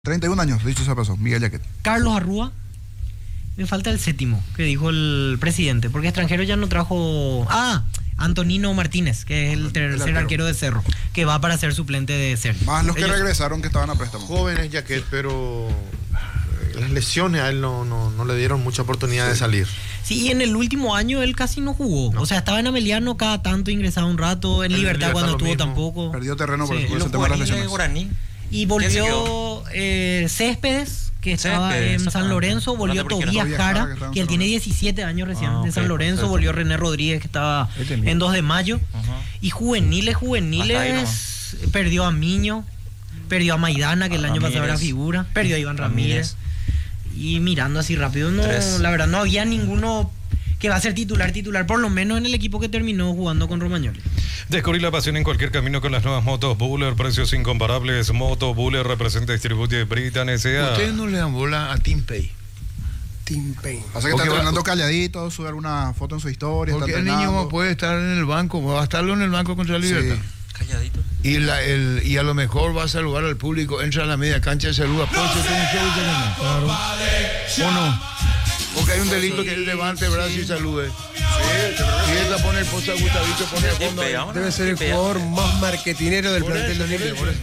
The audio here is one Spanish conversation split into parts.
31 años, dicho sea paso, Miguel Yaquet. Carlos Arrúa. Me falta el séptimo, que dijo el presidente, porque extranjero ya no trajo... Antonino Martínez, que es el tercer arquero de Cerro, que va para ser suplente de Cerro. Más los que regresaron que estaban a préstamo. Jóvenes Yaquet, pero las lesiones a él no le dieron mucha oportunidad de salir. Sí, y en el último año él casi no jugó. O sea, estaba en Ameliano cada tanto, ingresaba un rato, en Libertad cuando estuvo tampoco. Perdió terreno por Sí. eso, el tema de las lesiones. Y volvió Céspedes, que estaba en San Lorenzo, volvió Tobías Jara, que él tiene 17 años recién, de San Lorenzo, volvió René Rodríguez, que estaba en 2 de mayo. Y juveniles, perdió a Miño, perdió a Maidana, que el año pasado era figura, perdió a Iván Ramírez. Y mirando así rápido, la verdad no había ninguno que va a ser titular, por lo menos en el equipo que terminó jugando con Romagnoli. Descubrí la pasión en cualquier camino con las nuevas motos Buller, precios incomparables. Moto Buller representa y distribuye Britan S.A. Ustedes no le dan bola a Team Pay. Pasa que está entrenando calladito, sube alguna foto en su historia. Porque el niño puede estar en el banco, va a estarlo en el banco contra la Libertad. Sí. Calladito. Y a lo mejor va a saludar al público, entra a la media cancha y saluda. ¿O no? Porque hay un delito que él levante el brazo y salude. Y ella pone el post a Gustavito, pone el fondo. Debe ser el jugador más marketinero del plantel de Olimpia. Por eso.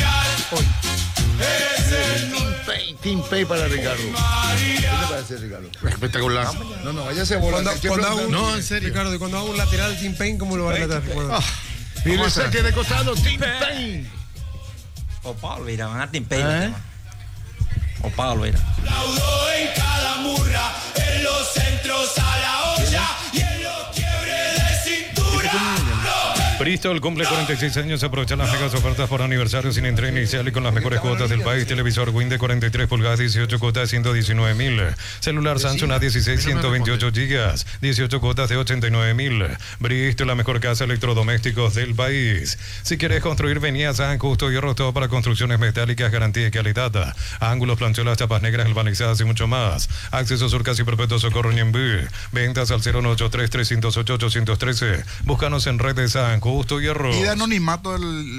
Team Pay para Ricardo. ¿Qué te parece, Ricardo? Espectacular. No, váyase a bola. No, en serio. Ricardo, cuando hago un lateral Team Payne, ¿cómo lo va a relatar? Y le saque de costado, Team Pay. O Pablo Vera, van a Team Pay. O Pablo Vera. Aplaudo en cada murra, en los centros a la olla y en los quiebres de cintura. Bristol cumple 46 años. Aprovecha las megas ofertas por aniversario sin entrega inicial y con las mejores cuotas del país. Televisor Win de 43 pulgadas, 18 cuotas, 119,000. Celular Samsung A16, 128 gigas, 18 cuotas de 89,000. Bristol, la mejor casa de electrodomésticos del país. Si quieres construir, vení a San Justo Hierro, todo para construcciones metálicas, garantía y calidad. Ángulos, plancholas, chapas negras, galvanizadas y mucho más. Acceso Sur, Casi Perpetuo Socorro Ñembú. Ventas al 083-308-813. Búscanos en red de San Justo Hierro. Y de anonimato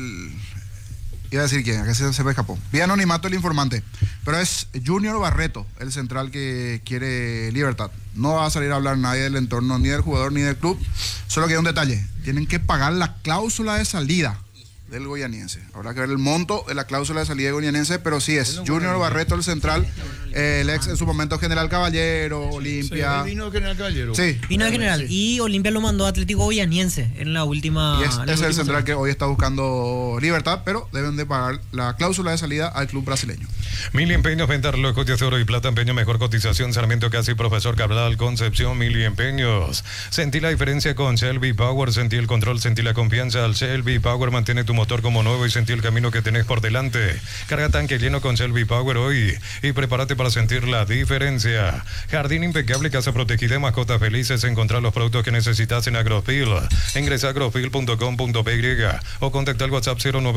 iba a decir quién, a que se me escapó. Vía anonimato el informante. Pero es Junior Barreto, el central que quiere Libertad. No va a salir a hablar nadie del entorno, ni del jugador, ni del club. Solo que hay un detalle. Tienen que pagar la cláusula de salida del goianiense. Habrá que ver el monto de la cláusula de salida del goianiense, pero sí es Junior Barreto, el central, el ex en su momento General Caballero, Olimpia. ¿Vino General Caballero? Sí. Vino de General. Y Olimpia lo mandó a Atlético Goianiense en la última... Y es el central que hoy está buscando Libertad, pero deben de pagar la cláusula de salida al club brasileño. Mili Empeños, venta relojes de oro y plata, empeño, mejor cotización, Sarmiento Casi, Profesor Cabral, Concepción, Mili Empeños. Sentí la diferencia con Shelby Power, sentí el control, sentí la confianza. Al Shelby Power mantiene tu motor como nuevo y sentí el camino que tenés por delante. Carga tanque lleno con Shelby Power hoy y prepárate para sentir la diferencia. Jardín impecable, casa protegida, mascotas felices. Encontrar los productos que necesitas en Agrofil. Ingresa a agrofil.com.py o contacta al WhatsApp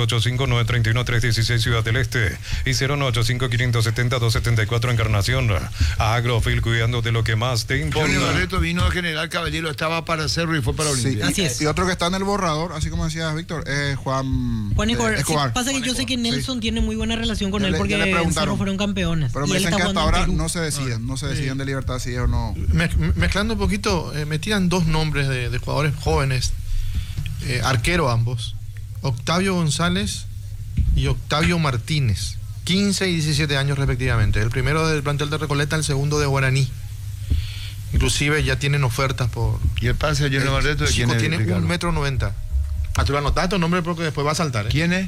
0985-931-316 Ciudad del Este y 0985-570-274 Encarnación. Agrofil, cuidando de lo que más te importa. Junior Barreto vino a General Caballero, estaba para Cerro y fue para Olimpia. Sí, Así es. Y otro que está en el borrador, así como decía Víctor, es Juan Escobar. Sí, pasa que yo sé que Nelson tiene muy buena relación con él porque en Cerro fueron campeones. Pero me dicen que hasta ahora no se deciden de Libertad si es o no. Mezclando un poquito, me tiran dos nombres de jugadores jóvenes, arquero ambos, Octavio González y Octavio Martínez, 15 y 17 años respectivamente. El primero del plantel de Recoleta, el segundo de Guaraní. Inclusive ya tienen ofertas por... ¿Y el pase de Junior Barreto de quién es? Tiene 1,90 m. Tú lo anotas tu nombre porque después va a saltar. ¿Quién es?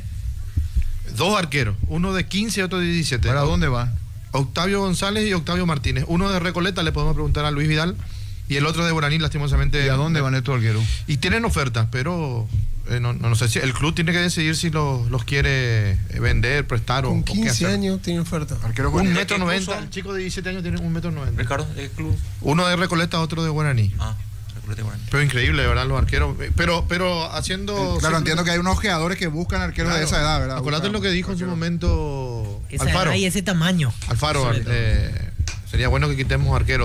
Dos arqueros, uno de 15 y otro de 17. ¿Para dónde van? Octavio González y Octavio Martínez. Uno de Recoleta, le podemos preguntar a Luis Vidal, y el otro de Guaraní, lastimosamente. ¿Y a dónde van estos arqueros? Y tienen ofertas, pero no sé si el club tiene que decidir si los quiere vender, prestar o qué hacer. Con 15 años tiene oferta. 1,90 m. El chico de 17 años tiene 1,90 m. Ricardo, el club. Uno de Recoleta, otro de Guaraní. Pero increíble, ¿verdad? Los arqueros. Pero haciendo... Claro, entiendo que hay unos ojeadores que buscan arqueros de esa edad, ¿verdad? Acuérdate lo que dijo en su momento Esa Alfaro. edad y ese tamaño. Alfaro, sería bueno que quitemos arqueros.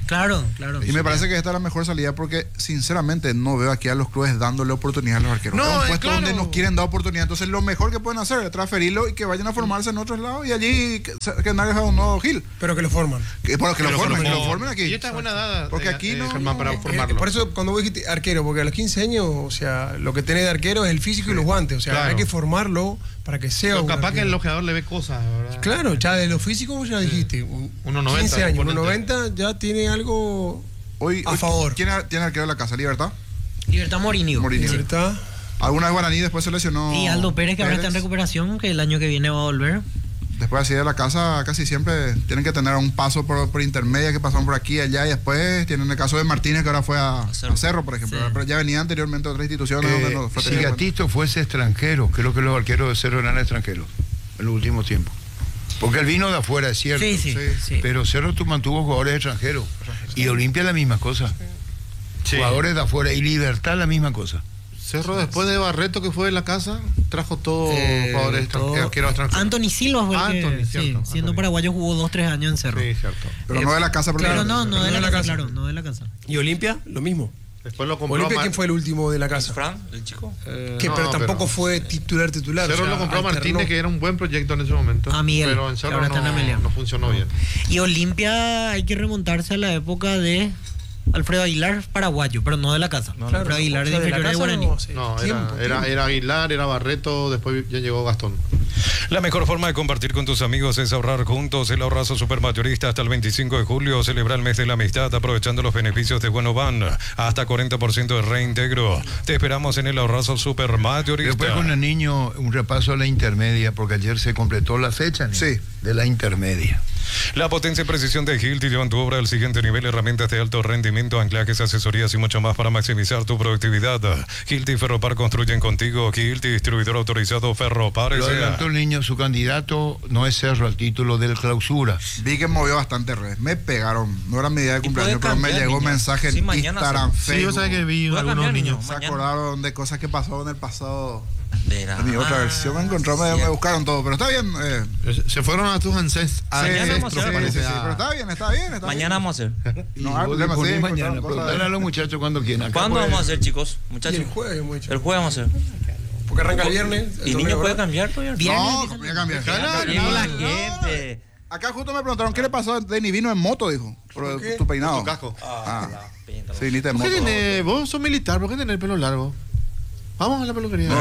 Claro. Y me parece que esta es la mejor salida porque, sinceramente, no veo aquí a los clubes dándole oportunidad a los arqueros. No, es un puesto claro. donde nos quieren dar oportunidad. Entonces, lo mejor que pueden hacer es transferirlo y que vayan a formarse en otros lados y allí que nadie haga un nuevo Gil. Pero que lo forman. Que lo formen aquí. Y esta es buena dada. Porque aquí no. Germán, para formarlo. Por eso, cuando vos dijiste arquero, porque a los 15 años, o sea, lo que tenés de arquero es el físico y los guantes. O sea, Claro. hay que formarlo para que sea. Pero un capaz que arquero. el ojeador le ve cosas, ¿verdad? Claro, ya de lo físico vos ya dijiste. 1.90, 15 años, imponente. 1.90 ya tiene algo Hoy, a favor. ¿Quién tiene arquero de la casa? ¿Libertad? Libertad Morinio. Morinio. Libertad. Alguna vez Guaraní después se lesionó. Y Aldo Pérez, que ahora está en recuperación, que el año que viene va a volver. Después así de la casa casi siempre tienen que tener un paso por intermedia que pasaron por aquí y allá y después tienen el caso de Martínez que ahora fue a Cerro, por ejemplo. Sí. Pero ya venía anteriormente a otras instituciones donde no fue Si tenido en cuenta. Gatito fuese extranjero, creo que los arqueros de Cerro eran extranjeros en los últimos tiempos. Porque él vino de afuera, es cierto. Sí. Pero Cerro mantuvo jugadores extranjeros. Y Olimpia la misma cosa. Sí. Jugadores de afuera. Y Libertad la misma cosa. Cerro, después de Barreto, que fue de la casa, trajo todos jugadores arqueros extranjeros. Anthony Silva fue el que, Anthony, sí, cierto, siendo Anthony. paraguayo jugó 2-3 años en Cerro. Sí, cierto. Pero no de la casa, Pero no no de de la la casa, casa. claro, no de la casa. Y Olimpia, lo mismo. Después lo compró Olimpia, ¿quién fue el último de la casa? Fran, el chico. Que no, pero tampoco pero- fue titular. Cerro o sea, lo compró a alternó. Martínez, que era un buen proyecto en ese momento. A Miguel, Pero en que Cerro ahora está en Amelia. no funcionó bien. Y Olimpia hay que remontarse a la época de Alfredo Aguilar, paraguayo, pero no de la casa. Alfredo Aguilar O sea, de inferior de casa Guaraní. no, sí, No, tiempo. era Aguilar, era Barreto, después ya llegó Gastón. La mejor forma de compartir con tus amigos es ahorrar juntos. El ahorrazo supermayorista hasta el 25 de julio. Celebra el mes de la amistad aprovechando los beneficios de Buenovan. Hasta 40% de reintegro. Te esperamos en el ahorrazo supermayorista. Después con el niño, un repaso a la intermedia, porque ayer se completó la fecha Sí. de la intermedia. La potencia y precisión de Hilti llevan tu obra al siguiente nivel. Herramientas de alto rendimiento, anclajes, asesorías y mucho más para maximizar tu productividad. Hilti y Ferropar construyen contigo. Hilti, distribuidor autorizado Ferropar. Lo adelantó el niño, su candidato no es Cerro al título del clausura. Vi que movió bastante redes. Me pegaron. No era mi día de cumpleaños, puede pero me cambiar, llegó niño. mensaje Sí, en mañana Instagram, Sí, Facebook. yo sabía que vi Puede algunos cambiar, niños. Se mañana. acordaron de cosas que pasaron en el pasado. Verá. En mi otra versión me encontró, me buscaron todo, pero está bien. Se fueron a tus ancestros. Mañana vamos a hacer, parece. pero está bien, está bien. Mañana vamos a hacer. No Y hay vos problema, disponés sí, mañana. encontraron cosas. Preguntale a los muchachos cuando quieran. Acá ¿Cuándo puede- vamos a hacer, chicos? Y Muchachos. el jueves, hemos dicho. El jueves vamos a hacer. Porque arranca el viernes. ¿Y el niño torneo, puede ¿verdad? cambiar todavía? No, voy a cambiar. Llegó la gente. Acá justo me preguntaron, ¿qué le pasó a Denny? Vino en moto, dijo. Por qué? tu peinado. Tu casco. Ah, La pinta. sí, viniste en ¿Por moto. qué tenés, vos sos militar, ¿por qué tenés el pelo largo? Vamos a la peluquería.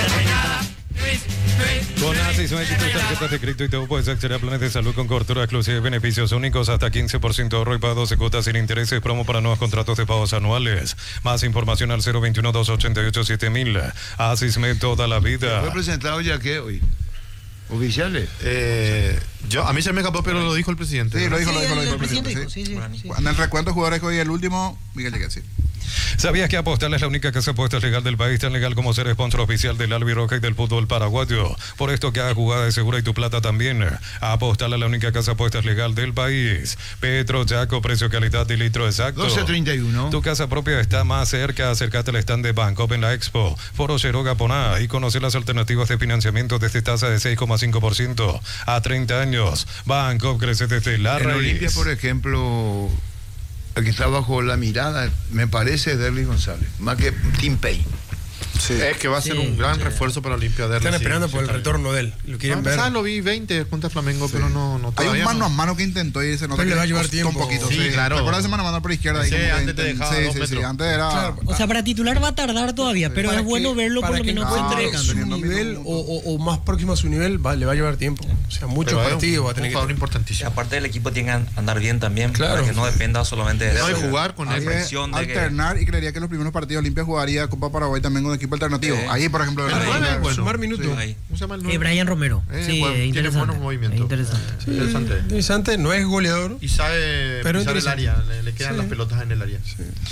Con Asis México, tarjetas de crédito y todo puedes acceder a planes de salud con cobertura exclusiva y beneficios únicos hasta 15% de ahorro y pago 12 cuotas sin intereses. Promo para nuevos contratos de pagos anuales. Más información al 021-288-7000. Asis Me toda la ¿Fue vida. presentado ya qué hoy? ¿Oficiales? A mí se me escapó, pero lo dijo el presidente. Sí, lo dijo, Sí, lo dijo el el presidente presidente. dijo, Sí. sí. En el recuento de jugadores que hoy el último, Miguel Lleguet, sí. ¿Sabías que Apostal es la única casa de apuestas legal del país, tan legal como ser sponsor oficial del Albiroja y del fútbol paraguayo? Por esto que haga jugada de segura y tu plata también. Apostal es la única casa de apuestas legal del país. Petro, Chaco, precio, calidad y litro exacto. 12.31. Tu casa propia está más cerca. Acércate al stand de Bancopp en la Expo, Foro Cheroga Poná, y conocer las alternativas de financiamiento desde tasa de 6,5% a 30 años. Bancopp crece desde la En raíz. Olimpia, por ejemplo, el que está bajo la mirada, me parece Derly González, más que Tim Payne. Sí. Es que va a ser un gran refuerzo para Olimpia. Están esperando por el retorno de él. Lo quieren ver. Lo vi 20 contra Flamengo, pero no Hay un todavía mano no. a mano que intentó y se nota Pero le que va a llevar costó tiempo. un poquito. Sí, claro. ¿Te acuerdas de mano a mano por izquierda? Ahí Sí, como que antes te dejaba 2 sí, metros. antes era... Claro. O sea, para titular va a tardar todavía, pero Para es bueno que- verlo por para lo que menos encuentre entre su teniendo nivel minutos. o más próximo a su nivel, le va a llevar tiempo. O sea, muchos Pero es partidos va a un tener que jugador tener. Y importantísimo. aparte del equipo tiene que andar bien también, Claro. para que no dependa solamente de No, y eso. jugar con La él. presión de que... alternar y creería que los primeros partidos Olimpia jugaría Copa Paraguay también con equipo alternativo. Sí. Ahí, por ejemplo, El en la- nueve, en la- bueno. Sumar minutos. Ahí. ¿Cómo se llama el nueve? Brian Romero. Sí, bueno, tiene interesante. buenos movimientos. Interesante. Interesante. Interesante, no es goleador. Y sabe Pero pisar el interesante. área, le quedan Sí. las pelotas en el área.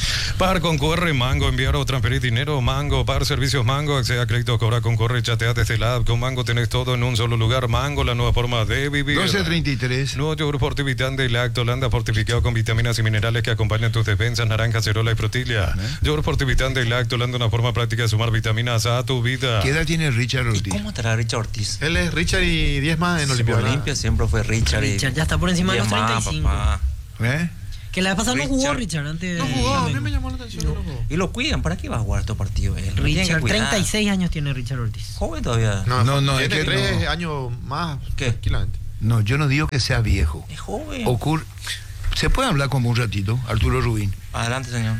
Par con QR, Mango, enviar o transferir dinero, Mango, Par Servicios Mango, accede a crédito, cobra con Corre, chatea desde la app, con Mango tenés todo en un solo lugar, Mango, la nueva forma de vivir. 12.33. Nuevo yogur fortivitante y Lactolanda fortificado con vitaminas y minerales que acompañan tus defensas, naranja, cerola y frutilla. Yogur fortivitante y Lactolanda, una forma práctica de sumar vitaminas a tu vida. ¿Qué edad tiene Richard ¿Y Ortiz? cómo estará Richard Ortiz? Él es Richard y 10 más en Olimpia. Olimpia siempre fue Richard. Richard ya está por encima de los y es más, 35. papá. ¿Eh? Que la vez pasada no jugó Richard antes. No jugó, a mí me llamó la atención. No jugó. Y lo cuidan, ¿para qué va a jugar estos partidos? Richard, 36 años tiene Richard Ortiz. Joven todavía. No, tiene es que 3 años más. ¿Qué? Tranquilamente. No, yo no digo que sea viejo. Es joven. ¿Se puede hablar como un ratito, Arturo Rubín? Adelante, señor.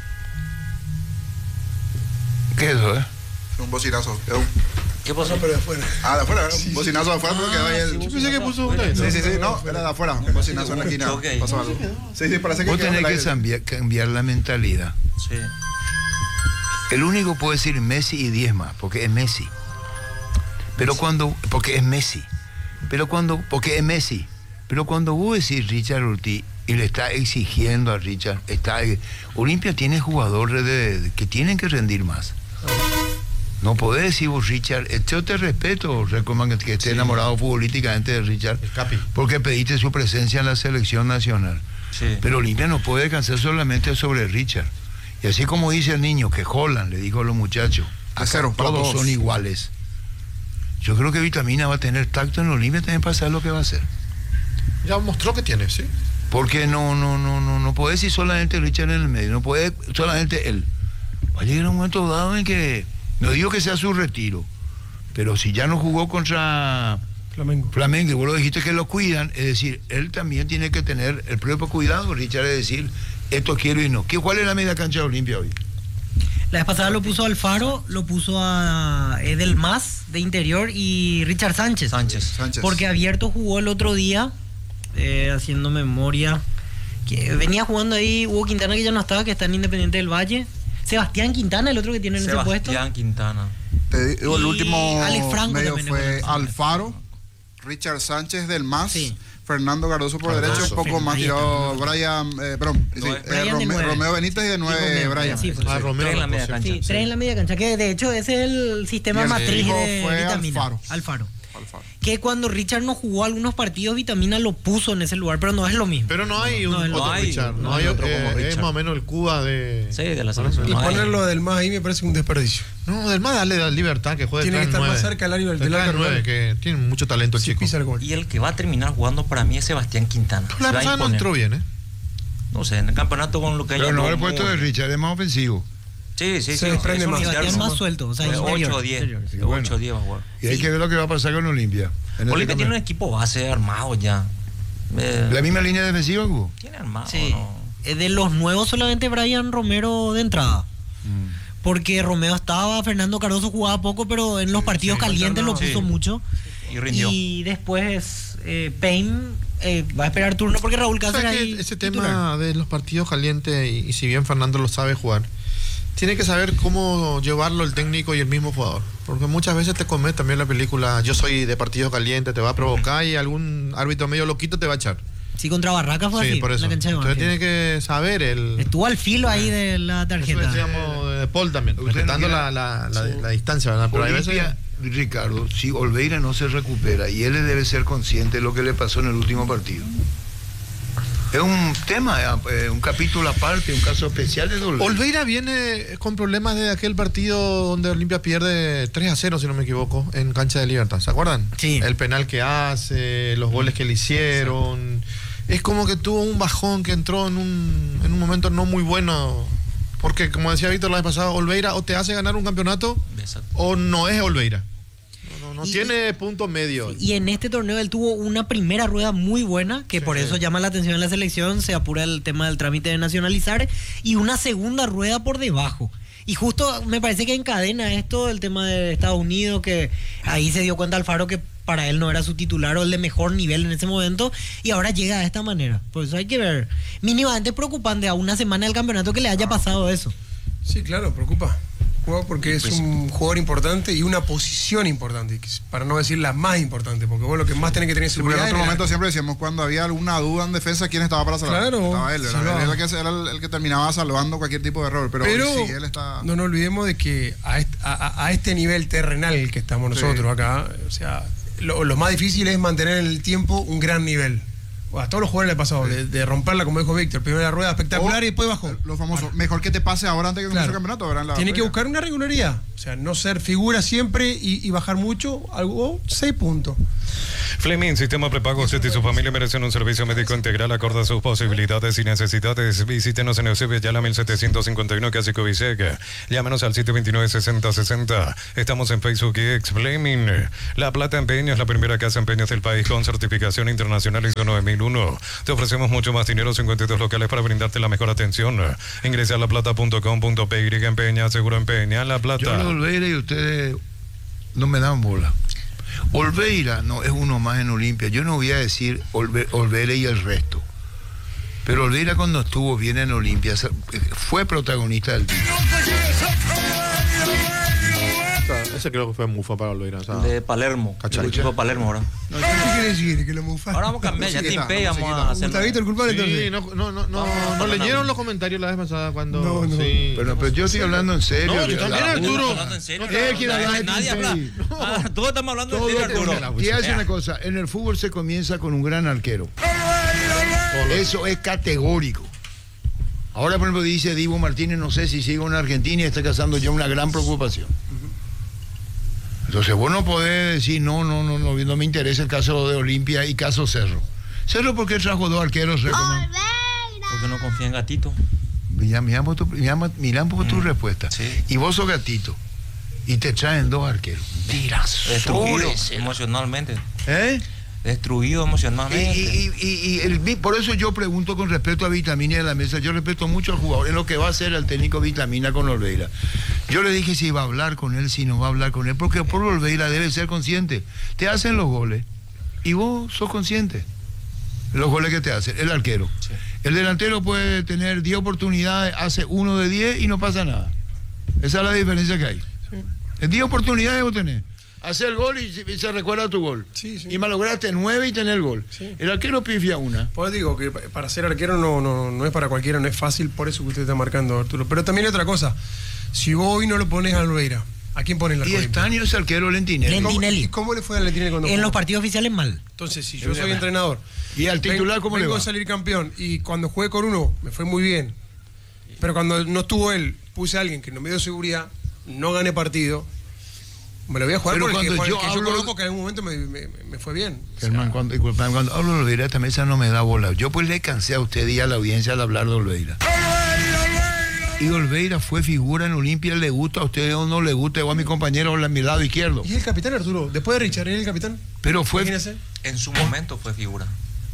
¿Qué es eso, Un bocinazo. ¿Qué pasó? Pero de afuera. Ah, de afuera, ¿no? Un bocinazo de afuera, pero quedó ahí el... Yo pensé que puso Sí, no, era de afuera. Un bocinazo en la esquina. Okay. Pasó algo. Sí, parece que Vos quedó tenés en el que aire. cambiar la mentalidad. Sí. El único puede decir Messi y 10 más, porque es Messi. Pero porque es Messi. Porque es Messi. Pero cuando vos decís Richard Ortiz y le está exigiendo a Richard, Olimpia tiene jugadores que tienen que rendir más. No podés decir vos, Richard, yo te respeto, recomiendo que esté enamorado futbolísticamente de Richard, porque pediste su presencia en la selección nacional. Sí. Pero Olimpia no puede descansar solamente sobre Richard. Y así como dice el niño, que Holland, le dijo a los muchachos, acá todos son iguales. Yo creo que Vitamina va a tener tacto en Olimpia también para saber lo que va a hacer. Ya mostró que tiene, sí. Porque no puede decir solamente Richard en el medio, no puede solamente él. Va a llegar un momento dado en que, no digo que sea su retiro, pero si ya no jugó contra Flamengo, y vos lo dijiste que lo cuidan, es decir, él también tiene que tener el propio cuidado, Richard, es decir, esto quiero y no. ¿Cuál es la media cancha de Olimpia hoy? La vez pasada lo puso Alfaro, lo puso a Edelmaz de interior y Richard Sánchez. Porque Abierto jugó el otro día, haciendo memoria, que venía jugando ahí Hugo Quintana, que ya no estaba, que está en Independiente del Valle. Sebastián Quintana, el otro que tiene en ese puesto. Sebastián Quintana. Te digo, el último Alex Franco medio también fue Alfaro, Richard Sánchez del MAS, Sí. Fernando Cardoso por derecho, un poco más tirado Brian, Romeo Benítez y de 9 Brian. Sí, Romeo en la media cancha. Sí, 3 en la media cancha, que de hecho ese es el sistema Y el matriz fijo de fue Vitamina. Alfaro. Que cuando Richard no jugó algunos partidos, Vitamina lo puso en ese lugar, pero no es lo mismo. Pero no hay No, otro hay- Richard. no hay otro como Es Richard. más o menos el Cuba de... Sí, de la selección. Y No hay. ponerlo del más ahí me parece un desperdicio. No, del más darle la libertad que juegue. Tiene que estar más cerca del área del arco 9, que tiene mucho talento el Sí, chico. pisa el gol. Y el que va a terminar jugando para mí es Sebastián Quintana. La Se va a pasada no imponer. entró bien, ¿eh? No sé, en el campeonato con lo que Pero no, el puesto de Richard es más ofensivo. Sí. Se desprende más. Sebastián más suelto, o sea, interior. 8 o 10. Interior. Sí, bueno. 8 o 10 va a jugar. Y hay que ver lo que va a pasar con Olimpia. En Olimpia este tiene un campeonato. equipo base armado ya. ¿La misma línea defensiva, Hugo? Tiene armado, Sí. ¿no? De los nuevos solamente Brian Romero de entrada. Porque Romeo estaba, Fernando Cardoso jugaba poco, pero en los partidos calientes lo puso mucho. Y rindió. Y después Payne va a esperar turno porque Raúl Cáceres ¿Sabes ahí que ese titular. tema de los partidos calientes, y si bien Fernando lo sabe jugar, tiene que saber cómo llevarlo el técnico y el mismo jugador? Porque muchas veces te comes también la película yo soy de partidos calientes, te va a provocar y algún árbitro medio loquito te va a echar. Sí, contra Barraca fue Sí, así, por en eso. la cancha de Entonces Banfield. tiene que saber el... Estuvo al filo ahí de la Eso tarjeta. decíamos de Paul también, Usted respetando no quiere- la distancia, ¿verdad? Pero hay veces... Olimpia, Ricardo, si Olveira no se recupera y él debe ser consciente de lo que le pasó en el último partido. Es un tema, un capítulo aparte, un caso especial de Olveira. Olveira viene con problemas de aquel partido donde Olimpia pierde 3-0, si no me equivoco, en cancha de Libertad. ¿Se acuerdan? Sí. El penal que hace, los goles que le hicieron. Es como que tuvo un bajón, que entró en un momento no muy bueno. Porque, como decía Víctor la vez pasada, Olveira o te hace ganar un campeonato Exacto. o no es Olveira. No Y- tiene punto medio. Y en este torneo él tuvo una primera rueda muy buena, que por eso llama la atención en la selección, se apura el tema del trámite de nacionalizar, y una segunda rueda por debajo. Y justo me parece que encadena esto el tema de Estados Unidos, que ahí se dio cuenta Alfaro que para él no era su titular o el de mejor nivel en ese momento, y ahora llega de esta manera. Por eso hay que ver. Mínimamente es preocupante a una semana del campeonato que le haya pasado eso. Sí, claro, preocupa. Porque es un jugador importante y una posición importante, para no decir la más importante, porque vos lo que más tenés que tener Sí, porque en seguridad. otro es momento siempre decíamos cuando había alguna duda en defensa, ¿quién estaba para salvar? Claro, Estaba él, salvaba. era el que terminaba salvando cualquier tipo de error, pero sí, él está... no nos olvidemos de que a este nivel terrenal que estamos nosotros acá, o sea, lo más difícil es mantener en el tiempo un gran nivel. a todos los jugadores le ha pasado, de romperla, como dijo Víctor, primero la rueda espectacular y después bajó. Lo famoso, mejor que te pase ahora antes que comience el campeonato. Tiene que buscar una regularidad, o sea, no ser figura siempre y bajar mucho, algo 6 puntos. Fleming, Sistema Prepago. Usted y su familia merecen un servicio médico integral acorde a sus posibilidades y necesidades. Visítenos en Eusebio Yala 1751, Casico Viseca. Llámenos al 729-6060. Estamos en Facebook y X. Fleming, La Plata Empeño es la primera casa de empeños del país con certificación internacional ISO 9001. Te ofrecemos mucho más dinero, 52 locales para brindarte la mejor atención. Ingresa a laplata.com.py. Empeña, seguro empeña, La Plata. Yo lo Olveira y ustedes no me dan bola. Olveira no es uno más en Olimpia. Yo no voy a decir Olveira y el resto. Pero Olveira cuando estuvo bien en Olimpia fue protagonista del título. Ese creo que fue Mufa para Olveira. O sea, de Palermo. Cachacha. El equipo de Palermo ahora. ¿Qué quiere decir? Que lo mufa. Ahora vamos a cambiar, ya te impega, vamos a hacer. Gustavito, el culpable Sí, entonces. no leyeron los comentarios la vez pasada cuando. No. Sí. Pero yo estoy hablando en serio. No, yo también, Arturo. Hablando en serio. Él quiere hablar de Nadie habla. Todos estamos hablando en serio, Arturo. Te hace una cosa, en el fútbol se comienza con un gran arquero. Eso es categórico. Ahora, por ejemplo, dice Divo Martínez, no sé si sigue en Argentina y está causando ya una gran preocupación. Entonces vos no podés decir, no me interesa el caso de Olimpia y caso Cerro. Cerro porque trajo 2 arqueros. Porque no confía en Gatito. Mira un poco tu respuesta. Sí. Y vos sos Gatito. Y te traen 2 arqueros. Tiras. Destruido emocionalmente. ¿Eh? Destruido emocionalmente. Y por eso yo pregunto con respecto a Vitamina de la mesa. Yo respeto mucho al jugador en lo que va a hacer el técnico Vitamina con Olveira. Yo le dije si va a hablar con él, si no va a hablar con él, porque por Olveira debe ser consciente. Te hacen los goles y vos sos consciente. Los goles que te hacen, el arquero. Sí. El delantero puede tener 10 oportunidades, hace 1 de 10 y no pasa nada. Esa es la diferencia que hay. Sí. 10 oportunidades vos tenés. Hacer el gol y se recuerda tu gol. Sí. Y malograste 9 y tenés el gol. Sí. El arquero pifia una. Pues digo que para ser arquero no es para cualquiera, no es fácil, por eso que usted está marcando, Arturo. Pero también hay otra cosa. Si vos hoy no lo pones a Olveira, ¿a quién pones la arquero? Y Estaño es arquero Lentinelli. ¿Cómo le fue a Lentinelli cuando en los partidos oficiales mal? Entonces, si yo soy entrenador y al titular cómo le va? Vengo a salir campeón y cuando jugué con uno me fue muy bien. Pero cuando no estuvo él, puse a alguien que no me dio seguridad, no gané partido. Me lo voy a jugar porque yo conozco que en algún momento me fue bien. Germán, cuando hablo de Olveira, esta mesa no me da bola. Yo pues le cansé a usted y a la audiencia al hablar de Olveira. Y Olveira fue figura en Olimpia, le gusta a usted o no le gusta, o a mi compañero a mi lado izquierdo. ¿Y el capitán, Arturo? Después de Richard, ¿es el capitán? Pero fue... Imagínese. En su momento fue figura.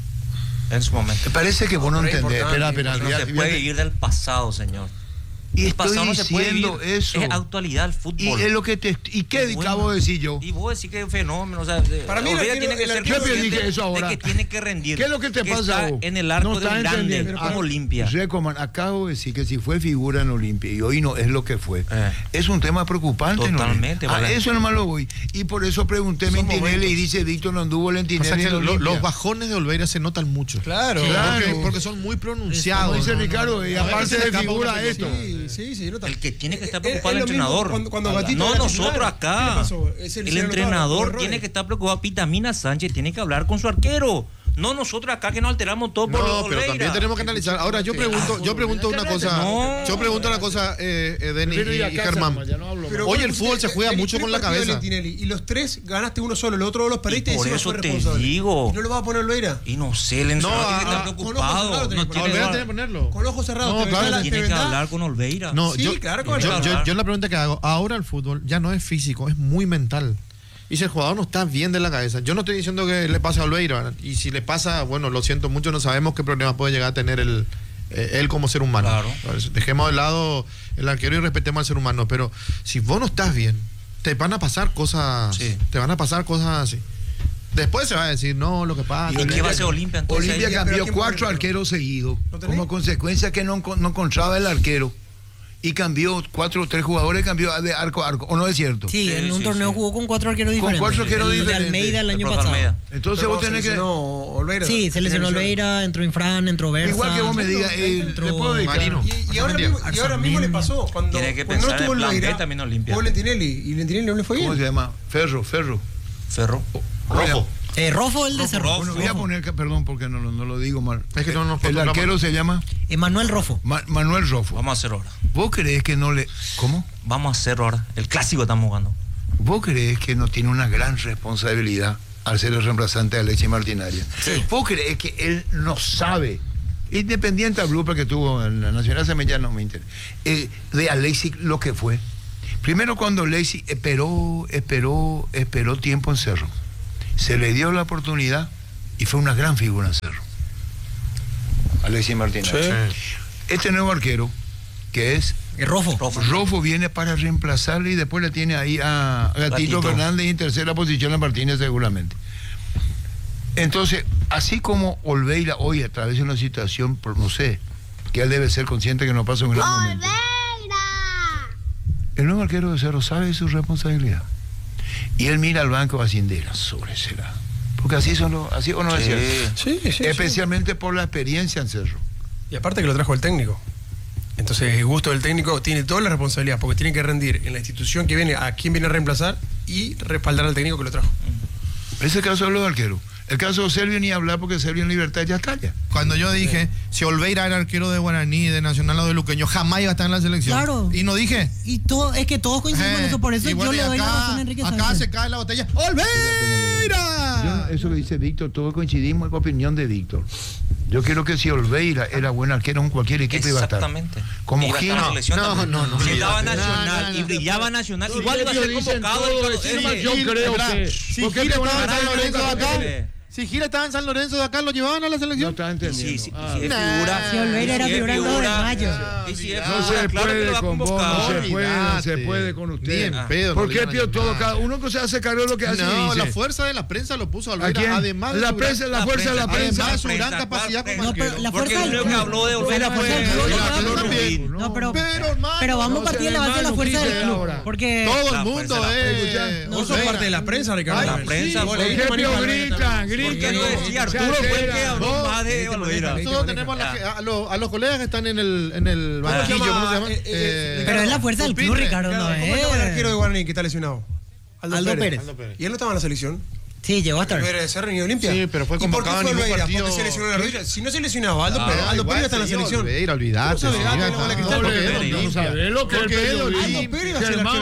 En su momento. Me parece que vos no entendés. Espera. No se puede ir del pasado, señor. Y el pasado estoy no se puede diciendo vivir, eso. Es actualidad el fútbol. Y es lo que ¿y qué acabo de decir yo? Y vos decís que es un fenómeno. O sea, para mí tiene que ser consciente eso ahora. De que tiene que rendir. ¿Qué es lo que te pasa está en el arco del grande, como Olimpia. Recoman, acabo de decir que si fue figura en Olimpia y hoy no es lo que fue, es un tema preocupante. Totalmente. ¿no? A eso nomás lo voy. Y por eso pregunté a Lentinelli y dice Víctor no anduvo Lentinelli. O sea los bajones de Olveira se notan mucho. Claro. Porque son muy pronunciados. Dice Ricardo, y aparte de figura esto. Sí, nota. El que tiene que estar preocupado el entrenador. No nosotros acá. El entrenador tiene que estar preocupado. Vitamina Sánchez tiene que hablar con su arquero. No nosotros acá que nos alteramos todo por No, pero también tenemos que analizar. Ahora yo pregunto una cosa. Yo pregunto una cosa, Denis y Germán. Hoy el fútbol se juega mucho con la cabeza. Y los 3 ganaste uno solo, el otro los perdiste y por eso te digo. ¿Y no lo vas a poner Olveira? Y no sé, el entrenador tiene que estar preocupado. Olveira tiene que ponerlo. Con ojos cerrados. No, claro, tiene que hablar con Olveira. No, yo la pregunta que hago, ahora el fútbol ya no es físico, es muy mental. Y si el jugador no está bien de la cabeza, yo no estoy diciendo que le pase a Olveira, y si le pasa, bueno, lo siento mucho, no sabemos qué problema puede llegar a tener él como ser humano. Claro. Dejemos de lado el arquero y respetemos al ser humano, pero si vos no estás bien, te van a pasar cosas, así. Después se va a decir, no, lo que pasa. ¿Y qué va a hacer Olimpia entonces? Olimpia cambió 4 arqueros seguidos, como consecuencia que no encontraba el arquero. Y cambió 4 o 3 jugadores, cambió de arco a arco, ¿o no es cierto? Sí, en un torneo jugó con 4 arqueros diferentes. Con 4 arqueros diferentes. De Almeida el año pasado. Entonces vos tenés que... Olveira. Sí, se lesionó Olveira, entró Infran, entró Versa. Igual que vos me digas, Marino. Y ahora mismo le pasó. Cuando tiene que pensar en el plan B también Olimpia. Jugó Lentinelli, y Lentinelli no le fue bien. ¿Cómo se llama? Ferro. Rojo. Rofo, el de Cerro. Bueno, voy a poner, perdón, porque no lo digo mal. Es que el arquero se llama Manuel Rofo. Manuel Rofo. Vamos a hacerlo ahora. ¿Vos creés que no le... ¿Cómo? Vamos a hacerlo ahora. El clásico estamos jugando. ¿Vos creés que no tiene una gran responsabilidad al ser el reemplazante de Alexis Martinaria? Sí. ¿Vos creés que él no sabe, independiente al blooper que tuvo en la Nacional Semilla, no me interesa, de Alexis lo que fue? Primero, cuando Alexis esperó tiempo en Cerro, se le dio la oportunidad y fue una gran figura en Cerro. Alexis Martinaria. Sí. Este nuevo arquero, que es Rofo viene para reemplazarle y después le tiene ahí a Gatito Fernández y en tercera posición a Martínez seguramente. Entonces, así como Olveira hoy atraviesa una situación, no sé, que él debe ser consciente que no pasa un gran momento. El nuevo arquero de Cerro sabe su responsabilidad. Y él mira al banco Bacindera, sobresera. Porque así o no es cierto. Sí, especialmente por la experiencia en Cerro. Y aparte que lo trajo el técnico. Entonces el gusto del técnico tiene toda la responsabilidad porque tiene que rendir en la institución que viene, a quien viene a reemplazar y respaldar al técnico que lo trajo. Ese es el caso de los arqueros. El caso de Servio ni hablar porque Servio en Libertad ya está ya. Cuando yo dije, si Olveira era arquero de Guaraní, de Nacional o de Luqueño, jamás iba a estar en la selección. Claro. Y no dije. Y todo, es que todos coincidimos en eso, por eso yo le doy la razón a Enrique Sánchez. Acá se cae la botella. ¡Olveira! Eso que dice Víctor, todos coincidimos en la opinión de Víctor. Yo creo que si Olveira era buen arquero en cualquier equipo iba a estar. Exactamente. Como Gil. No. Si estaba Nacional y brillaba Nacional, igual iba a ser convocado. Yo creo que... Si Gil estaba en San Lorenzo de acá... Si Gil estaba en San Lorenzo de acá, ¿lo llevaban a la selección? No estaba entendiendo. Sí, figura. Si Olveira era figura el 2 de mayo. No se puede con vos, no se puede con usted. ¿Por qué, Pío? Cada uno que se hace cargo de lo que hace. No, la fuerza de la prensa lo puso a Olveira. Además de la fuerza de la prensa. Además de su gran capacidad como arquero. Porque el único que habló de Olveira fue... No, pero vamos a partir de la base de la fuerza del club. Porque todo el mundo no son parte de la prensa, Ricardo. La prensa. ¿Por qué, Pío, gritan? ¿Por qué no decía Arturo fue el que habló más de Olveira? Nosotros tenemos a los colegas que están en el banquillo, ¿cómo se llama? Pero es la fuerza del club, Ricardo, no es. ¿Cómo se llama el arquero de Guaraní que está lesionado? Aldo Pérez. ¿Y él no estaba en la selección? Sí, llegó a estar. Pero de Cerro ni Olimpia. Sí, pero fue convocado en ningún partido. ¿Por qué se lesionó la rodilla? Si no se lesionaba, Aldo Pérez está en la selección. Olvidate. No sabés lo que es de Olimpia.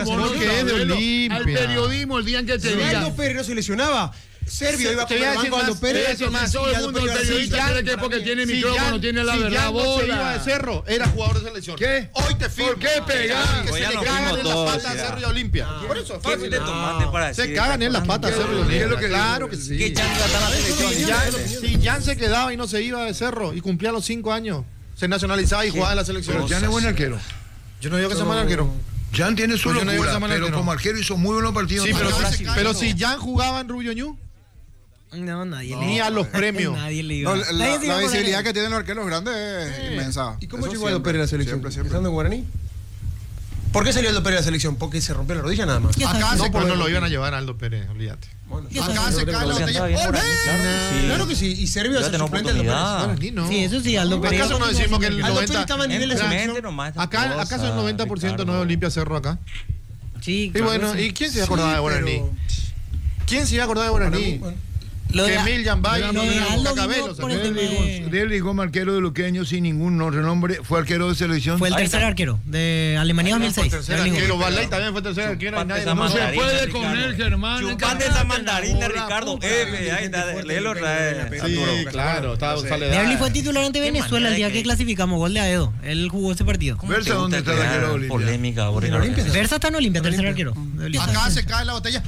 Al periodismo el día en que te diga. Aldo Pérez no se lesionaba. Servio iba a comer banco a Aldo Pérez. Todo el mundo, el periodista cree que porque tiene micrófono tiene la verdad. Si Jan iba de Cerro, era jugador de selección. ¿Qué? Hoy te firmo. ¿Por qué pegar? Que se le cagan en las patas a Cerro y a Olimpia. Por eso es fácil. Se cagan en las patas a Cerro y Olimpia. Claro que sí. Que Jan iba a estar en la selección. Si Jan se quedaba y no se iba de Cerro y cumplía los 5 años, se nacionalizaba y jugaba en la selección. Pero Jan es buen arquero. Yo no digo que sea mal arquero. Jan tiene su locura, pero como arquero hizo muy buenos partidos. Sí, pero si Jan jugaba en Rubio Ñu, no, nadie le ni a los premios. Nadie le iba. La visibilidad que tienen los arqueros grandes es inmensa. ¿Y cómo llegó Aldo Pérez a la selección? ¿Estando en Guaraní? ¿Por qué salió Aldo Pérez a la selección? Porque se rompió la rodilla nada más. Acá no lo iban a llevar a Aldo Pérez, olvídate. Acá se cae la botella. Claro que sí. Y Servio es el suplente de Aldo Pérez. Sí, eso sí, Aldo Pérez. ¿Acaso no decimos que el 90% estaba en nivel de selección? ¿Acaso el 90% no es Olimpia Cerro acá? Sí. Y bueno, ¿y quién se iba a acordar de Guaraní? ¿Quién se iba a acordar de Guaraní? Emil Yambay y Cacabelo. Del Ligón, arquero de Luqueño sin ningún renombre, fue arquero de selección. Fue el tercer arquero de Alemania 2006. Pero Barley también fue tercer arquero. No se puede con él, Germán. Chupate esa mandarina, Ricardo. Ahí está, léelo otra vez. Sí, claro. Derli fue titular ante Venezuela el día que clasificamos, gol de Aedo. Él jugó ese partido. Versa, ¿dónde está el arquero de Olimpia? Polémica. Versa está en Olimpia, tercer arquero. Acá se cae la botella.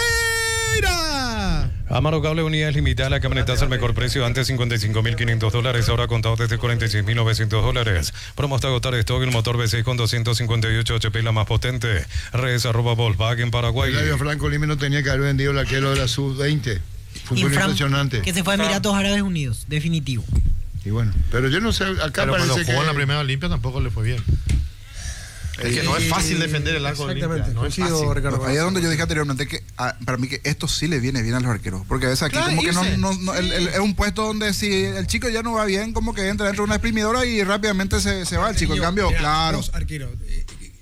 ¡Olveira! Amaro Cable, unidades limitadas, la camioneta al mejor precio, antes $55.500, ahora contado desde $46.900. Promo hasta agotar stock, el motor V6 con 258 HP, la más potente. Redes @Volkswagen Paraguay. Flavio Franco Lima no tenía que haber vendido el arquero de la Sub-20. Fue impresionante. Que se fue a Emiratos Árabes Unidos, definitivo. Y bueno, pero yo no sé, acá pero parece cuando que jugó en la primera Olimpia tampoco le fue bien. Es que no es fácil defender el arco de Olimpia. No es fácil. Ricardo, ahí es donde yo dije anteriormente que para mí que esto sí le viene bien a los arqueros. Porque a veces aquí como que es un puesto donde si el chico ya no va bien, como que entra dentro de una exprimidora y rápidamente se va el chico. En cambio, claro. Los arqueros.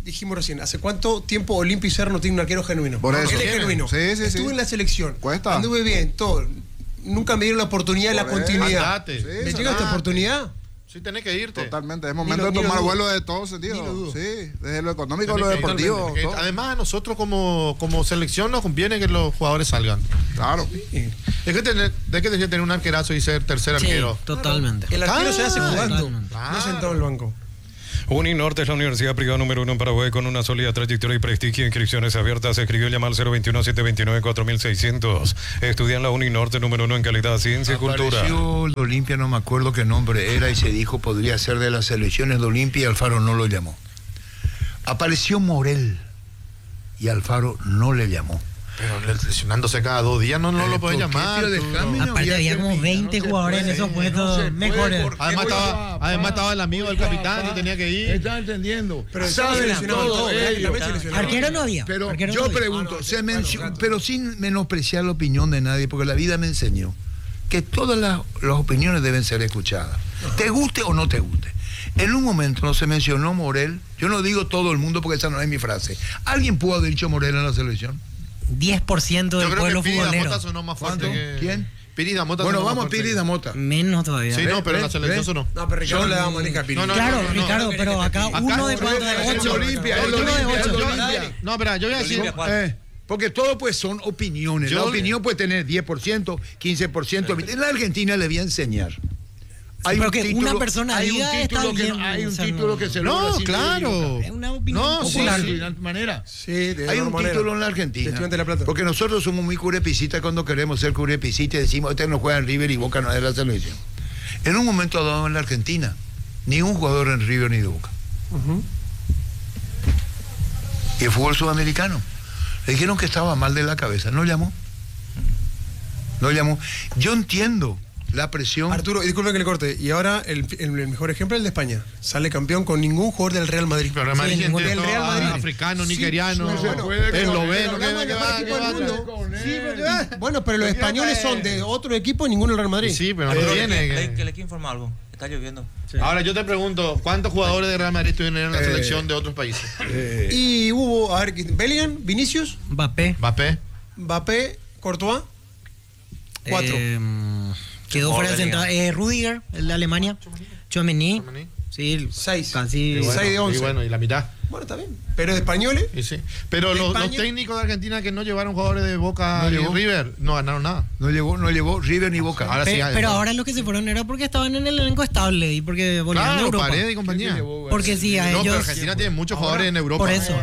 dijimos recién, ¿hace cuánto tiempo Olimpia y Cerro no tiene un arquero genuino? Por eso. Él es genuino. Sí. Estuve en la selección. Cuesta. Anduve bien, todo. Nunca me dieron la oportunidad y la continuidad. Andate. ¿Me llega esta oportunidad? Sí, tenés que irte. Totalmente. Es momento de tomar vuelo de todo sentido. Sí, desde lo económico, lo deportivo. Además, a nosotros como selección nos conviene que los jugadores salgan. Claro. Es que tener un arquerazo y ser tercer arquero. Totalmente. El arquero se hace jugando, Totalmente. no sentado en el banco. Uninorte es la universidad privada número 1 en Paraguay con una sólida trayectoria y prestigio. Inscripciones abiertas. Se escribió llamar al 021-729-4600. Estudia en la Uninorte número 1 en calidad, ciencia y cultura. Apareció el Olimpia, no me acuerdo qué nombre era, y se dijo podría ser de las selecciones de Olimpia y Alfaro no lo llamó. Apareció Morel y Alfaro no le llamó. Pero lesionándose cada 2 días no lo pueden llamar. Aparte había como 20 jugadores en esos puestos mejores. Además estaba el amigo del capitán que tenía que ir. ¿Estás entendiendo? Pero saben todo ellos. Arquero no había. Pero arquero yo no había. pregunto, pero sin menospreciar la opinión de nadie, porque la vida me enseñó que todas las opiniones deben ser escuchadas. Te guste o no te guste. En un momento no se mencionó Morel. Yo no digo todo el mundo porque esa no es mi frase. ¿Alguien pudo haber dicho Morel en la selección? 10% del pueblo futbolero. Mota sonó más fuerte que... ¿Quién? Piri Damota. Bueno, vamos a Piri Damota. Menos todavía. Sí, no, pero en la selección sonó. No, pero Ricardo le daba manija a Piri. Claro, Ricardo, pero acá uno de cuánto, de 8. No, espera, yo voy a decir... porque todo pues son opiniones. La opinión puede tener 10%, 15%. En la Argentina le voy a enseñar. Hay pero que una persona diga está bien. Hay un título que se logra. No, claro. Es una opinión popular. De una manera. Sí, de hay un manera. título en la Argentina. Estudiante de La Plata. Porque nosotros somos muy curepicitas cuando queremos ser curepicitas y decimos, este no juega en River y Boca no es de la selección. En un momento dado en la Argentina, ni un jugador en River ni de Boca. Y el fútbol sudamericano. Le dijeron que estaba mal de la cabeza. No llamó. Yo entiendo la presión. Arturo, disculpe que le corte. Y ahora el mejor ejemplo es el de España. Sale campeón con ningún jugador del Real Madrid. Pero el Real Madrid, del Real Madrid. Africano, nigeriano, esloveno. Bueno, pero los españoles son de otro equipo y ninguno del Real Madrid. Sí, pero no tiene. Que le informa algo. Está lloviendo. Sí. Ahora yo te pregunto, ¿cuántos jugadores de Real Madrid estuvieron en la selección de otros países? Y hubo, a ver, Bellingham, Vinicius, Mbappé, Courtois, 4. Quedó fuera de central. Rudiger, el de Alemania. Tchouaméni. Sí, 6. Casi 6 de 11. Y bueno, y la mitad. Bueno, está bien. Pero de españoles. Y sí. Pero los técnicos de Argentina que no llevaron jugadores de Boca y River no ganaron nada. No llevó River ni Boca. Ahora pero ahora los que se fueron era porque estaban en el elenco estable y porque volvieron de Europa. Paredes y compañía. Porque sí, a ellos. Pero Argentina tiene muchos jugadores en Europa. Por eso.